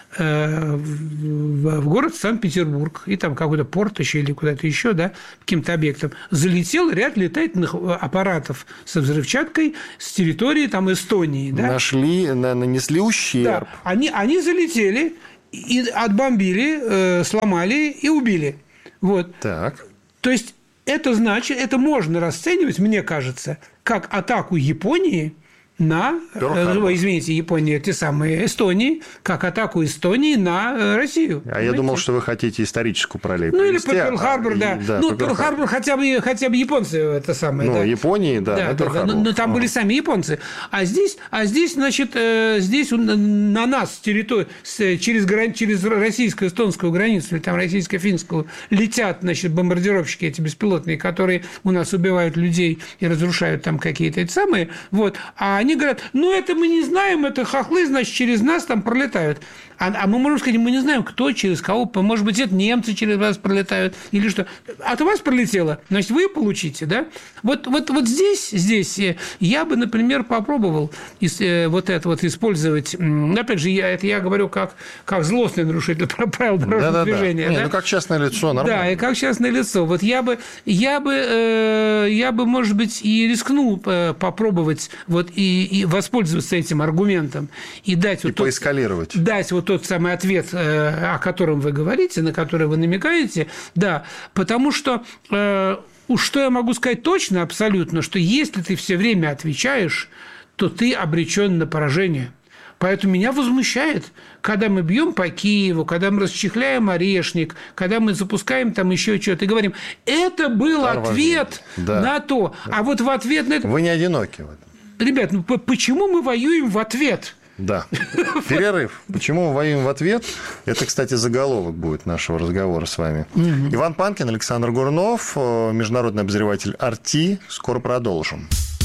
в город Санкт-Петербург, и там какой-то порт еще или куда-то еще, да, каким-то объектом, залетел ряд летательных аппаратов со взрывчаткой с территории там Эстонии. Да? Нашли, нанесли ущерб. Да. Они, они залетели, и отбомбили, сломали и убили. Вот. Так. То есть, это значит, это можно расценивать, мне кажется, как атаку Японии на, э, извините, Японии, те самые Эстонии, как атаку Эстонии на Россию. А понимаете? Я думал, что вы хотите историческую параллель. Ну, или по Перл-Харбор, а, да. да. Ну, Перл-Харбор хотя бы, хотя бы японцы это самое. Ну, да. Японии, да. да, да, да. Но, но там а. были сами японцы. А здесь, а здесь значит, э, здесь на нас территорию, через, через российско-эстонскую границу, или там российско-финскую, летят, значит, бомбардировщики эти беспилотные, которые у нас убивают людей и разрушают там какие-то эти самые. Вот. А они говорят, ну, это мы не знаем, это хохлы, значит, через нас там пролетают. А, а мы можем сказать, мы не знаем, кто через кого. Может быть, это немцы через вас пролетают или что. От вас пролетело, значит, вы получите, да? Вот, вот, вот здесь, здесь я бы, например, попробовал вот это вот использовать. Опять же, я, это я говорю как, как злостный нарушитель правил дорожного да, движения. Да, да. Да? Не, ну, как частное лицо, нормально. Да, и как частное лицо. Вот я бы, я бы, э, я бы, может быть, и рискнул попробовать вот и, и воспользоваться этим аргументом и дать... И вот поэскалировать. Тот, дать вот тот самый ответ, о котором вы говорите, на который вы намекаете, да, потому что э, уж что я могу сказать точно, абсолютно, что если ты все время отвечаешь, то ты обречен на поражение. Поэтому меня возмущает, когда мы бьем по Киеву, когда мы расчехляем Орешник, когда мы запускаем там еще что-то и говорим, это был Арвазин. Ответ да. на то, а вот в ответ на это... Вы не одиноки в этом. Ребят, ну почему мы воюем в ответ? Да. Перерыв. Почему мы воюем в ответ? Это, кстати, заголовок будет нашего разговора с вами. Угу. Иван Панкин, Александр Гурнов, международный обозреватель ар ти. Скоро продолжим.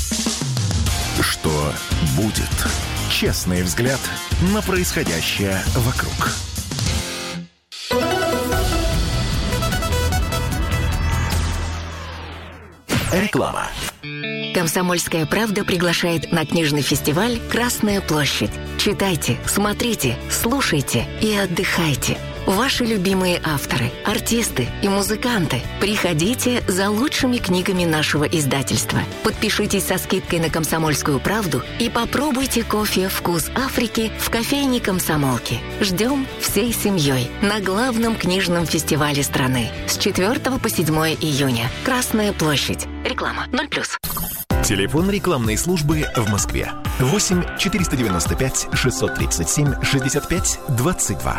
Что будет? Честный взгляд на происходящее вокруг. Реклама. «Комсомольская правда» приглашает на книжный фестиваль «Красная площадь». Читайте, смотрите, слушайте и отдыхайте. Ваши любимые авторы, артисты и музыканты. Приходите за лучшими книгами нашего издательства. Подпишитесь со скидкой на «Комсомольскую правду» и попробуйте кофе «Вкус Африки» в кофейне «Комсомолки». Ждем всей семьей на главном книжном фестивале страны с четвёртого по седьмое июня. «Красная площадь». Реклама ноль плюс. Телефон рекламной службы в Москве. восемь четыреста девяносто пять шестьсот тридцать семь шестьдесят пять двадцать два.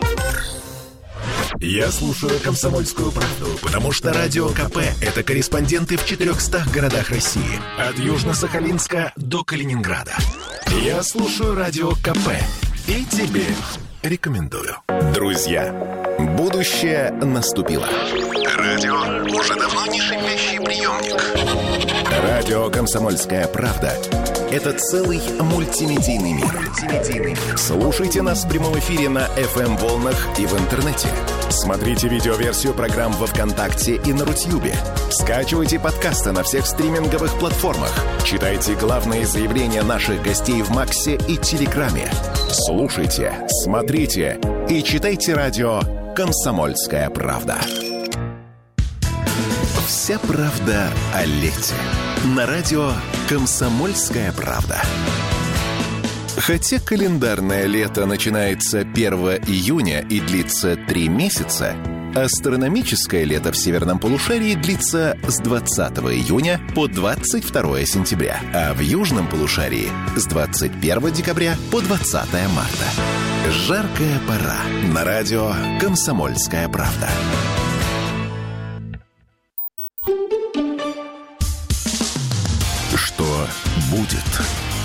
Я слушаю «Комсомольскую правду», потому что Радио КП – это корреспонденты в четырехстах городах России. От Южно-Сахалинска до Калининграда. Я слушаю Радио КП и тебе рекомендую. Друзья, будущее наступило. Радио уже давно не шипящий приемник. Радио «Комсомольская правда» – это целый мультимедийный мир. Слушайте нас в прямом эфире на эф эм-волнах и в интернете. Смотрите видеоверсию программ во ВКонтакте и на Рутьюбе. Скачивайте подкасты на всех стриминговых платформах. Читайте главные заявления наших гостей в Максе и Телеграме. Слушайте, смотрите и читайте радио «Комсомольская правда». Вся правда о лете. На радио «Комсомольская правда». Хотя календарное лето начинается первого июня и длится три месяца, астрономическое лето в северном полушарии длится с двадцатого июня по двадцать второе сентября, а в южном полушарии с двадцать первого декабря по двадцатое марта. Жаркая пора. На радио «Комсомольская правда».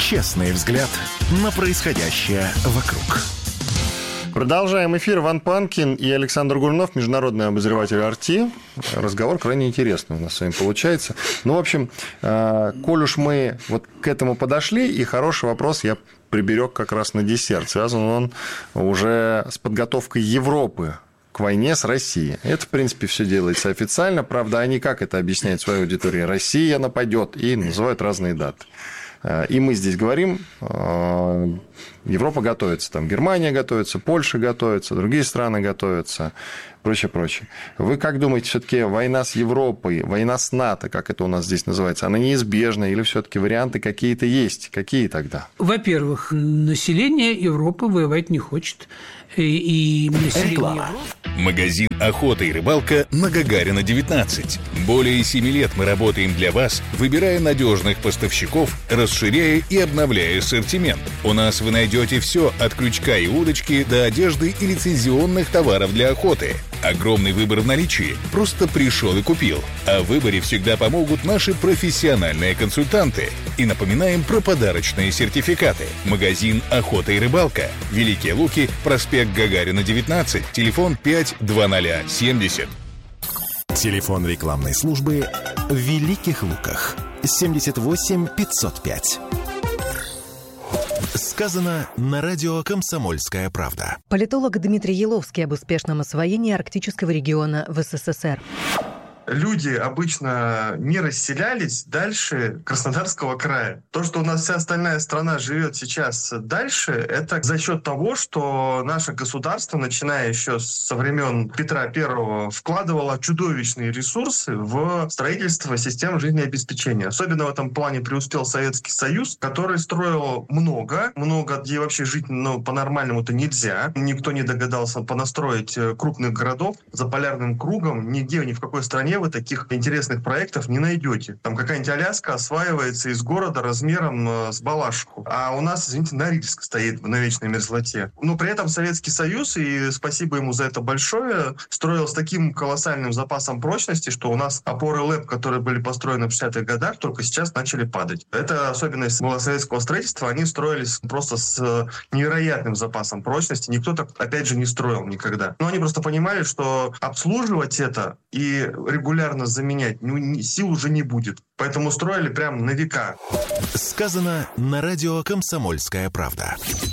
Честный взгляд на происходящее вокруг. Продолжаем эфир. Иван Панкин и Александр Гурнов, международный обозреватель «Арти». Разговор крайне интересный у нас с вами получается. Ну, в общем, коль уж мы вот к этому подошли, и хороший вопрос я приберег как раз на десерт. Связан он уже с подготовкой Европы к войне с Россией. Это, в принципе, все делается официально. Правда, они как это объясняют своей аудитории? Россия нападет, и называют разные даты. И мы здесь говорим, Европа готовится, там Германия готовится, Польша готовится, другие страны готовятся, прочее, прочее. Вы как думаете, все-таки война с Европой, война с НАТО, как это у нас здесь называется, она неизбежна или все-таки варианты какие-то есть? Какие тогда? Во-первых, население Европы воевать не хочет. И, и население Европы... Магазин «Охота и рыбалка» на Гагарина, девятнадцать. Более семи лет мы работаем для вас, выбирая надежных поставщиков, расширяя и обновляя ассортимент. У нас вы найдете все от крючка и удочки до одежды и лицензионных товаров для охоты. Огромный выбор в наличии. Просто пришел и купил. А в выборе всегда помогут наши профессиональные консультанты. И напоминаем про подарочные сертификаты. Магазин «Охота и рыбалка». Великие Луки, проспект Гагарина, девятнадцать. Телефон пять двадцать семьдесят. Телефон рекламной службы в Великих Луках. семьдесят восемь пятьсот пять. Сказано на радио «Комсомольская правда». Политолог Дмитрий Еловский об успешном освоении арктического региона в СССР. Люди обычно не расселялись дальше Краснодарского края. То, что у нас вся остальная страна живет сейчас дальше, это за счет того, что наше государство, начиная еще со времен Петра Первого, вкладывало чудовищные ресурсы в строительство систем жизнеобеспечения. Особенно в этом плане преуспел Советский Союз, который строил много, много, где вообще жить ну, по-нормальному-то нельзя. Никто не догадался понастроить крупных городов за полярным кругом. Нигде, ни в какой стране вы таких интересных проектов не найдете. Там какая-нибудь Аляска осваивается из города размером э, с Балашиху. А у нас, извините, Норильск стоит на вечной мерзлоте. Но при этом Советский Союз, и спасибо ему за это большое, строил с таким колоссальным запасом прочности, что у нас опоры ЛЭП, которые были построены в шестидесятых годах, только сейчас начали падать. Это особенность была советского строительства. Они строились просто с невероятным запасом прочности. Никто так, опять же, не строил никогда. Но они просто понимали, что обслуживать это и регулярно регулярно заменять ну, сил уже не будет. Поэтому строили прям на века. Сказано на радио «Комсомольская правда».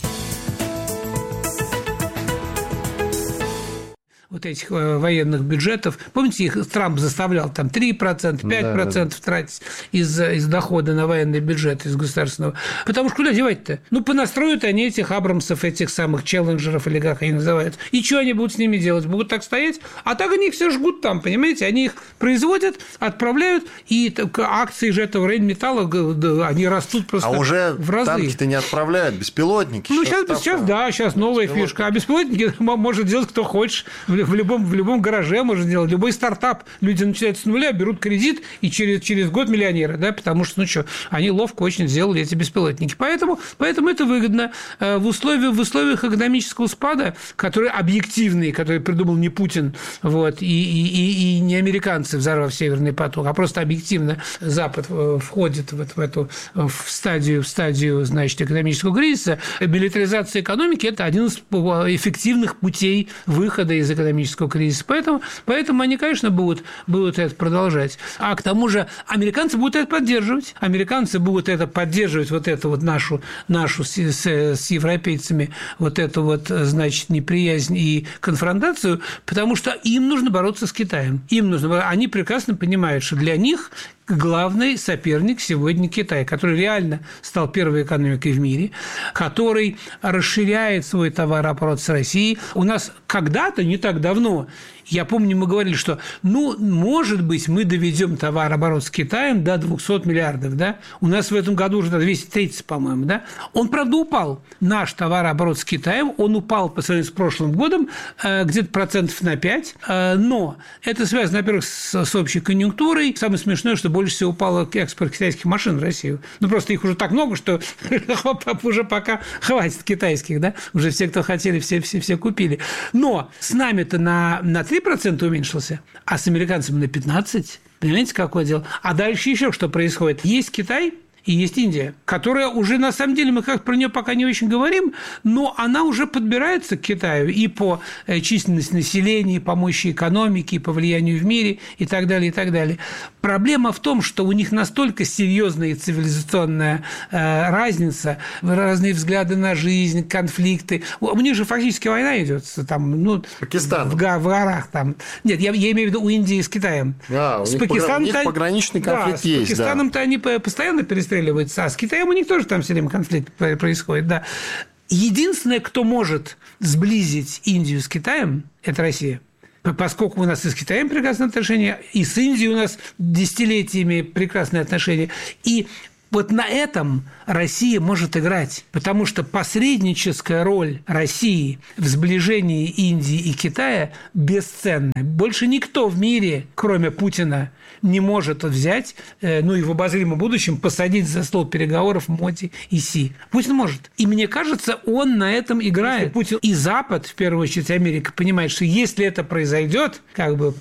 Вот этих военных бюджетов. Помните, их Трамп заставлял там три процента, пять процентов да, да. тратить из, из дохода на военный бюджет, из государственного. Потому что куда девать-то? Ну, понастроят они этих Абрамсов, этих самых челленджеров, или как они называют. И что они будут с ними делать? Будут так стоять? А так они их все жгут там, понимаете? Они их производят, отправляют, и акции же этого Рейнметалла, они растут просто а уже в разы. Танки-то не отправляют, беспилотники. Ну, сейчас, сейчас, сейчас да, сейчас новая фишка. А беспилотники может делать кто хочешь. В любом, в любом гараже можно делать, любой стартап. Люди начинают с нуля, берут кредит, и через, через год миллионеры, да, потому что, ну что, они ловко очень сделали эти беспилотники. Поэтому, поэтому это выгодно. В условиях, в условиях экономического спада, который объективный, который придумал не Путин, вот, и, и, и не американцы, взорвав Северный поток, а просто объективно Запад входит в, в эту в стадию, в стадию, значит, экономического кризиса, милитаризация экономики – это один из эффективных путей выхода из экономического кризиса. Поэтому, поэтому они, конечно, будут, будут это продолжать. А к тому же американцы будут это поддерживать. Американцы будут это поддерживать, вот эту вот нашу, нашу с, с, с европейцами, вот эту вот, значит, неприязнь и конфронтацию, потому что им нужно бороться с Китаем. Им нужно, они прекрасно понимают, что для них главный соперник сегодня Китай, который реально стал первой экономикой в мире, который расширяет свой товарооборот с Россией. У нас когда-то, не так давно, я помню, мы говорили, что, ну, может быть, мы доведем товарооборот с Китаем до двухсот миллиардов, да? У нас в этом году уже двести тридцать, по-моему, да? Он, правда, упал. Наш товарооборот с Китаем, он упал по сравнению с прошлым годом где-то процентов на пять, но это связано, во-первых, с, с общей конъюнктурой. Самое смешное, что больше всего упал экспорт китайских машин в Россию. Ну, просто их уже так много, что уже пока хватит китайских, да? Уже все, кто хотели, все, все, все купили. Но с нами-то на, на три процента уменьшился, а с американцами на пятнадцать процентов. Понимаете, какое дело? А дальше еще что происходит? Есть Китай, и есть Индия, которая уже, на самом деле, мы как про нее пока не очень говорим, но она уже подбирается к Китаю и по численности населения, и по мощи экономики, и по влиянию в мире, и так далее, и так далее. Проблема в том, что у них настолько серьезная цивилизационная э, разница, разные взгляды на жизнь, конфликты. У них же фактически война идет там, ну, Пакистан. В, в горах там. Нет, я, я имею в виду у Индии с Китаем. А, у с них Пакистаном погра... пограничный конфликт да, есть. С Пакистаном-то да. они постоянно перестреливаются, а с Китаем у них тоже там все время конфликт происходит. Да. Единственное, кто может сблизить Индию с Китаем, это Россия. Поскольку у нас и с Китаем прекрасные отношения, и с Индией у нас десятилетиями прекрасные отношения, и вот на этом Россия может играть, потому что посредническая роль России в сближении Индии и Китая бесценна. Больше никто в мире, кроме Путина, не может взять, ну и в обозримом будущем посадить за стол переговоров Моди и Си. Путин может. И мне кажется, он на этом играет. Путин и Запад, в первую очередь Америка, понимает, что если это произойдет, как бы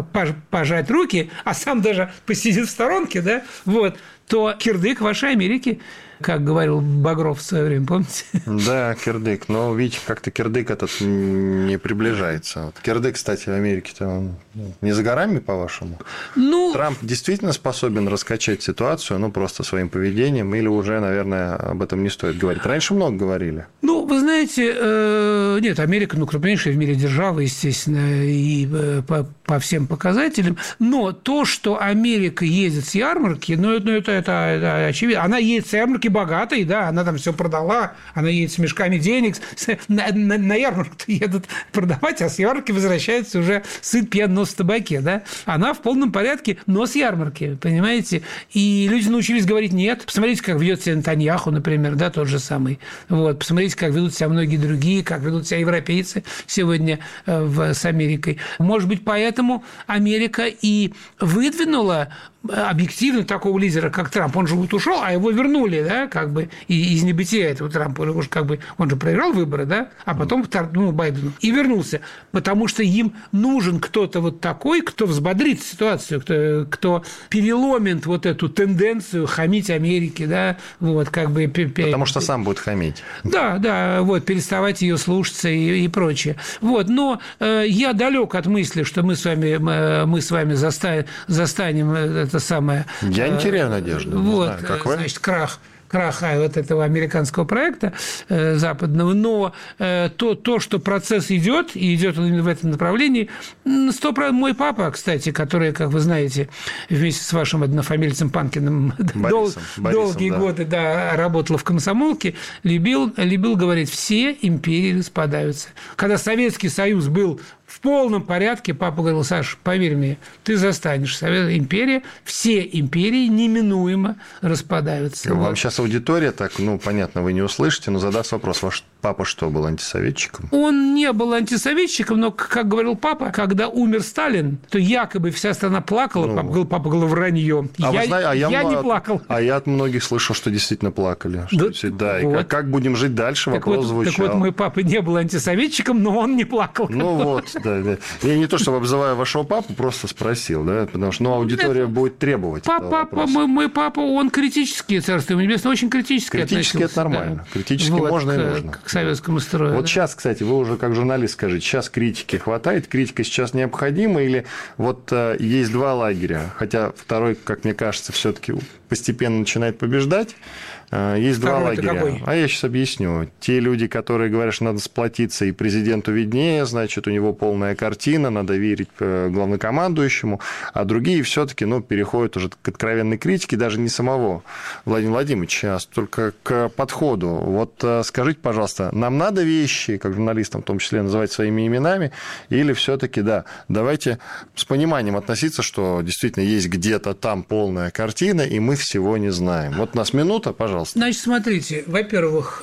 пожать руки, а сам даже посидит в сторонке, да, вот, то кирдык вашей Америки, как говорил Багров в свое время, помните? Да, кирдык. Но, видите, как-то кирдык этот не приближается. Вот кирдык, кстати, в Америке-то он не за горами, по-вашему? Ну... Трамп действительно способен раскачать ситуацию, ну, просто своим поведением, или уже, наверное, об этом не стоит говорить? Раньше много говорили. Ну, вы знаете, э, нет, Америка, ну, крупнейшая в мире держава, естественно, и э, по, по всем показателям, но то, что Америка ездит с ярмарки, ну, это, это, это, это очевидно. Она едет с ярмарки богатой, да, она там все продала, она едет с мешками денег, на, на, на ярмарку едут продавать, а с ярмарки возвращается уже сыт пьян нос в табаке, да. Она в полном порядке, но с ярмарки, понимаете? И люди научились говорить нет. Посмотрите, как ведет себя Нетаньяху, например, да, тот же самый. Вот, посмотрите, как ведут себя многие другие, как ведут себя европейцы сегодня в, с Америкой. Может быть, поэтому Америка и выдвинула объективно такого лидера, как Трамп. Он же вот ушел, а его вернули, да, как бы из небытия этого Трампа. Он же, как бы, он же проиграл выборы, да, а потом ну, Байдену и вернулся. Потому что им нужен кто-то вот такой, кто взбодрит ситуацию, кто, кто переломит вот эту тенденцию хамить Америке, да, вот, как бы... Потому что сам будет хамить. Да, да, вот, переставать ее слушаться и, и прочее. Вот, но э, я далек от мысли, что мы с вами, мы, мы с вами заста, застанем это самое... Я не теряю надежды. Вот, знаю, как вы? Значит, крах. краха вот этого американского проекта э, западного, но э, то, то, что процесс идет, и идет он в этом направлении, сто процентов мой папа, кстати, который, как вы знаете, вместе с вашим однофамильцем Панкиным Борисом, дол, Борисом, долгие да. годы да, работал в комсомолке, любил, любил говорить, все империи распадаются. Когда Советский Союз был в полном порядке, папа говорил, Саш, поверь мне, ты застанешь. Империя, все империи неминуемо распадаются. Вам вот. Сейчас аудитория, так, ну, понятно, вы не услышите, но задаст вопрос, ваш папа что, был антисоветчиком? Он не был антисоветчиком, но, как говорил папа, когда умер Сталин, то якобы вся страна плакала, ну, папа, говорил, папа говорил, вранье. А я, знаете, а я, я от, не плакал. А я от многих слышал, что действительно плакали. Что, да, да, вот. и как, как будем жить дальше, так вопрос вот, звучал. Так вот, мой папа не был антисоветчиком, но он не плакал. Ну вот, да, да. Я не то, чтобы обзываю вашего папу, просто спросил, да, потому что ну, аудитория это... будет требовать. Папа, папа, мой, мой папа, он критический, царство ему небесное, очень критически Критически это нормально. Да. Критически вот, можно к, и нужно. К советскому строю. Вот да. сейчас, кстати, вы уже как журналист скажите, сейчас критики хватает, критика сейчас необходима, или вот э, есть два лагеря, хотя второй, как мне кажется, все-таки постепенно начинает побеждать. Есть Второй два лагеря. Какой? А я сейчас объясню. Те люди, которые говорят, что надо сплотиться, и президенту виднее, значит, у него полная картина, надо верить главнокомандующему, а другие все-таки ну, переходят уже к откровенной критике, даже не самого Владимира Владимировича, а только к подходу. Вот скажите, пожалуйста, нам надо вещи, как журналистам в том числе, называть своими именами, или все-таки, да, давайте с пониманием относиться, что действительно есть где-то там полная картина, и мы всего не знаем. Вот у нас минута, пожалуйста. Значит, смотрите, во-первых,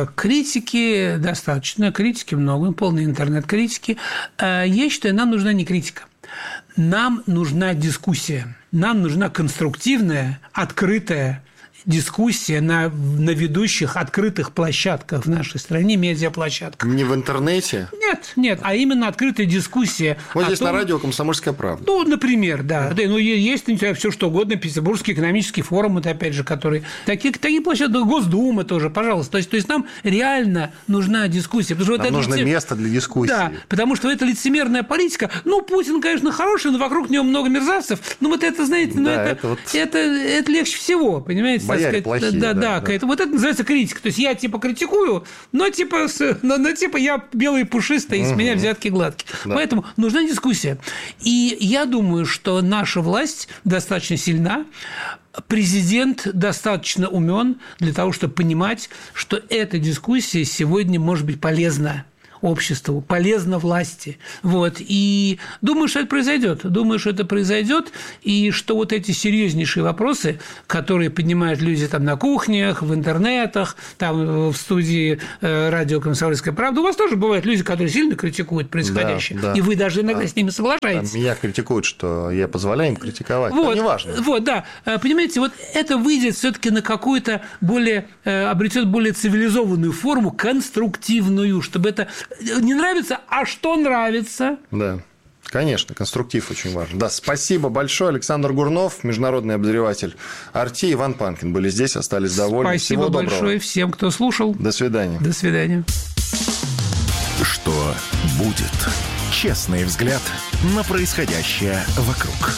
критики достаточно, критики много, полный интернет критики. Я считаю, нам нужна не критика, нам нужна дискуссия, нам нужна конструктивная, открытая дискуссия на, на ведущих открытых площадках в нашей стране, медиаплощадках. Не в интернете? Нет, нет, а именно открытая дискуссия. Вот здесь том, на радио «Комсомольская правда». Ну, например, да. да ну, есть все что угодно, Петербургский экономический форум, это опять же, который... Такие, такие площадки, Госдума тоже, пожалуйста. То есть, то есть нам реально нужна дискуссия. Потому что нам вот нужно лице... место для дискуссии. Да, потому что это лицемерная политика. Ну, Путин, конечно, хороший, но вокруг него много мерзавцев. Ну, вот это, знаете, ну, да, это, это, вот... это, это легче всего, понимаете? Бояре плохие, да, да, да, да. Это, вот это называется критика. То есть я типа критикую, но типа, но, но, типа я белый пушистый, и с меня взятки гладкие. Да. Поэтому нужна дискуссия. И я думаю, что наша власть достаточно сильна. Президент достаточно умен для того, чтобы понимать, что эта дискуссия сегодня может быть полезна обществу, полезно власти. Вот. И думаю, что это произойдет. Думаю, что это произойдет, и что вот эти серьезнейшие вопросы, которые поднимают люди там на кухнях, в интернетах, там в студии радио «Комсомольская правда», у вас тоже бывают люди, которые сильно критикуют происходящее, да, да. И вы даже иногда а, с ними соглашаетесь. Меня критикуют, что я позволяю им критиковать. Вот, это неважно. Вот, да. Понимаете, вот это выйдет все-таки на какую-то более, обретет более цивилизованную форму, конструктивную, чтобы это не нравится, а что нравится? Да. Конечно, конструктив очень важен. Да, спасибо большое. Александр Гурнов, международный обозреватель «Арти», Иван Панкин были здесь, остались довольны. Спасибо Всего большое доброго. Всем, кто слушал. До свидания. До свидания. Что будет? Честный взгляд на происходящее вокруг.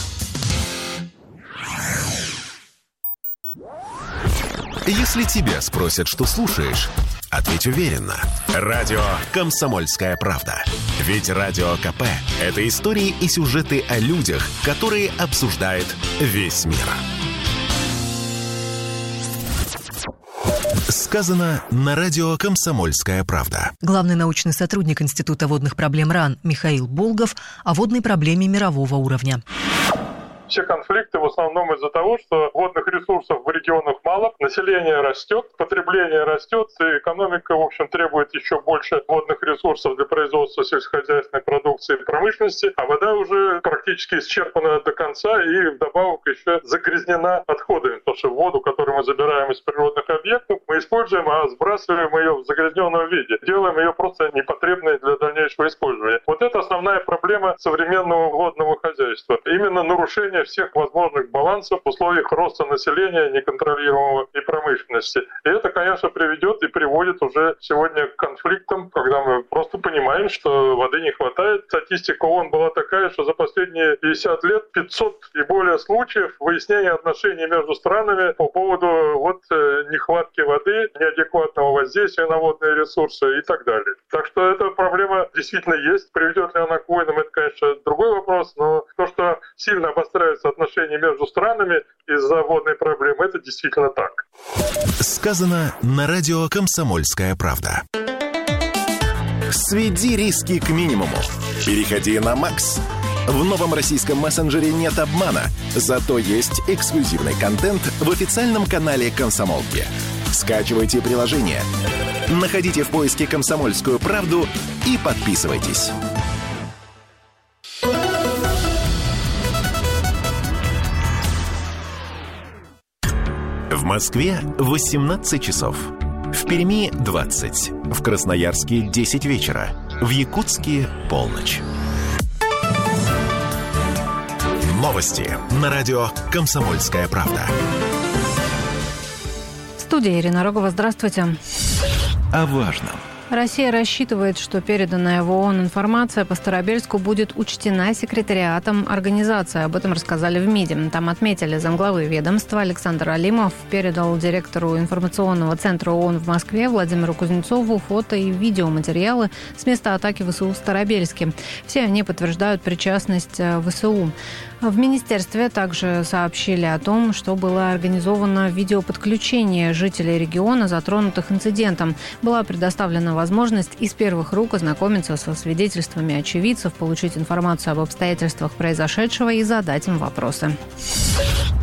Если тебя спросят, что слушаешь, ответь уверенно. Радио «Комсомольская правда». Ведь Радио КП – это истории и сюжеты о людях, которые обсуждает весь мир. Сказано на радио «Комсомольская правда». Главный научный сотрудник Института водных проблем РАН Михаил Болгов о водной проблеме мирового уровня. Все конфликты в основном из-за того, что водных ресурсов в регионах мало, население растет, потребление растет, и экономика, в общем, требует еще больше водных ресурсов для производства сельскохозяйственной продукции и промышленности, а вода уже практически исчерпана до конца и вдобавок еще загрязнена отходами, потому что воду, которую мы забираем из природных объектов, мы используем, а сбрасываем ее в загрязненном виде, делаем ее просто непотребной для дальнейшего использования. Вот это основная проблема современного водного хозяйства. Именно нарушение всех возможных балансов в условиях роста населения неконтролируемого и промышленности. И это, конечно, приведет и приводит уже сегодня к конфликтам, когда мы просто понимаем, что воды не хватает. Статистика ООН была такая, что за последние пятьдесят лет пятьсот и более случаев выяснения отношений между странами по поводу вот нехватки воды, неадекватного воздействия на водные ресурсы и так далее. Так что эта проблема действительно есть. Приведет ли она к войнам, это, конечно, другой вопрос, но то, что сильно обостряется отношения между странами из-за водной проблемы, это действительно так. Сказано на радио «Комсомольская правда». Сведи риски к минимуму. Переходи на Макс. В новом российском мессенджере нет обмана, зато есть эксклюзивный контент в официальном канале «Комсомолки». Скачивайте приложение, находите в поиске «Комсомольскую правду» и подписывайтесь. В Москве восемнадцать часов. В Перми двадцать. В Красноярске десять вечера. В Якутске полночь. Новости на радио «Комсомольская правда». В студии Ирина Рогова. Здравствуйте. О важном. Россия рассчитывает, что переданная в ООН информация по Старобельску будет учтена секретариатом организации. Об этом рассказали в МИДе. Там отметили замглавы ведомства. Александр Алимов передал директору информационного центра ООН в Москве Владимиру Кузнецову фото и видеоматериалы с места атаки ВСУ в Старобельске. Все они подтверждают причастность ВСУ. В министерстве также сообщили о том, что было организовано видеоподключение жителей региона, затронутых инцидентом. Была предоставлена возможность из первых рук ознакомиться со свидетельствами очевидцев, получить информацию об обстоятельствах произошедшего и задать им вопросы.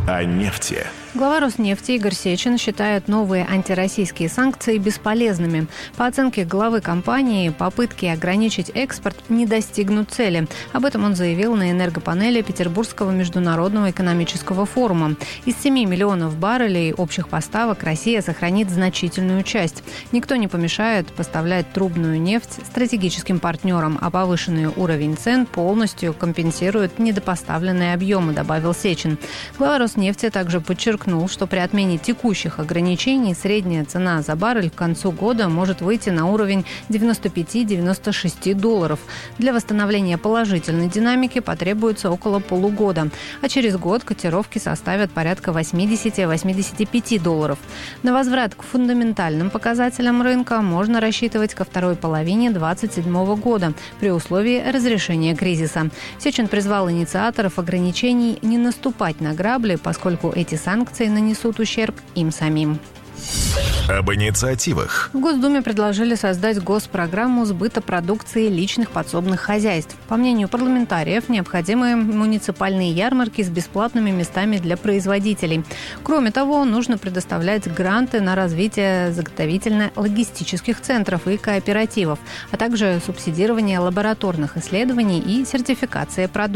О нефти. Глава Роснефти Игорь Сечин считает новые антироссийские санкции бесполезными. По оценке главы компании, попытки ограничить экспорт не достигнут цели. Об этом он заявил на энергопанели Петербургского международного экономического форума. Из семи миллионов баррелей общих поставок Россия сохранит значительную часть. Никто не помешает поставлять трубную нефть стратегическим партнерам, а повышенный уровень цен полностью компенсирует недопоставленные объемы, добавил Сечин. Глава Роснефти также подчеркнул, что при отмене текущих ограничений средняя цена за баррель к концу года может выйти на уровень девяносто пять - девяносто шесть долларов. Для восстановления положительной динамики потребуется около полугода, а через год котировки составят порядка восемьдесят - восемьдесят пять долларов. На возврат к фундаментальным показателям рынка можно рассчитывать ко второй половине две тысячи двадцать седьмого года при условии разрешения кризиса. Сечин призвал инициаторов ограничений не наступать на грабли, поскольку эти санкции нанесут ущерб им самим. Об инициативах. В Госдуме предложили создать госпрограмму сбыта продукции личных подсобных хозяйств. По мнению парламентариев, необходимы муниципальные ярмарки с бесплатными местами для производителей. Кроме того, нужно предоставлять гранты на развитие заготовительно-логистических центров и кооперативов, а также субсидирование лабораторных исследований и сертификация продукции.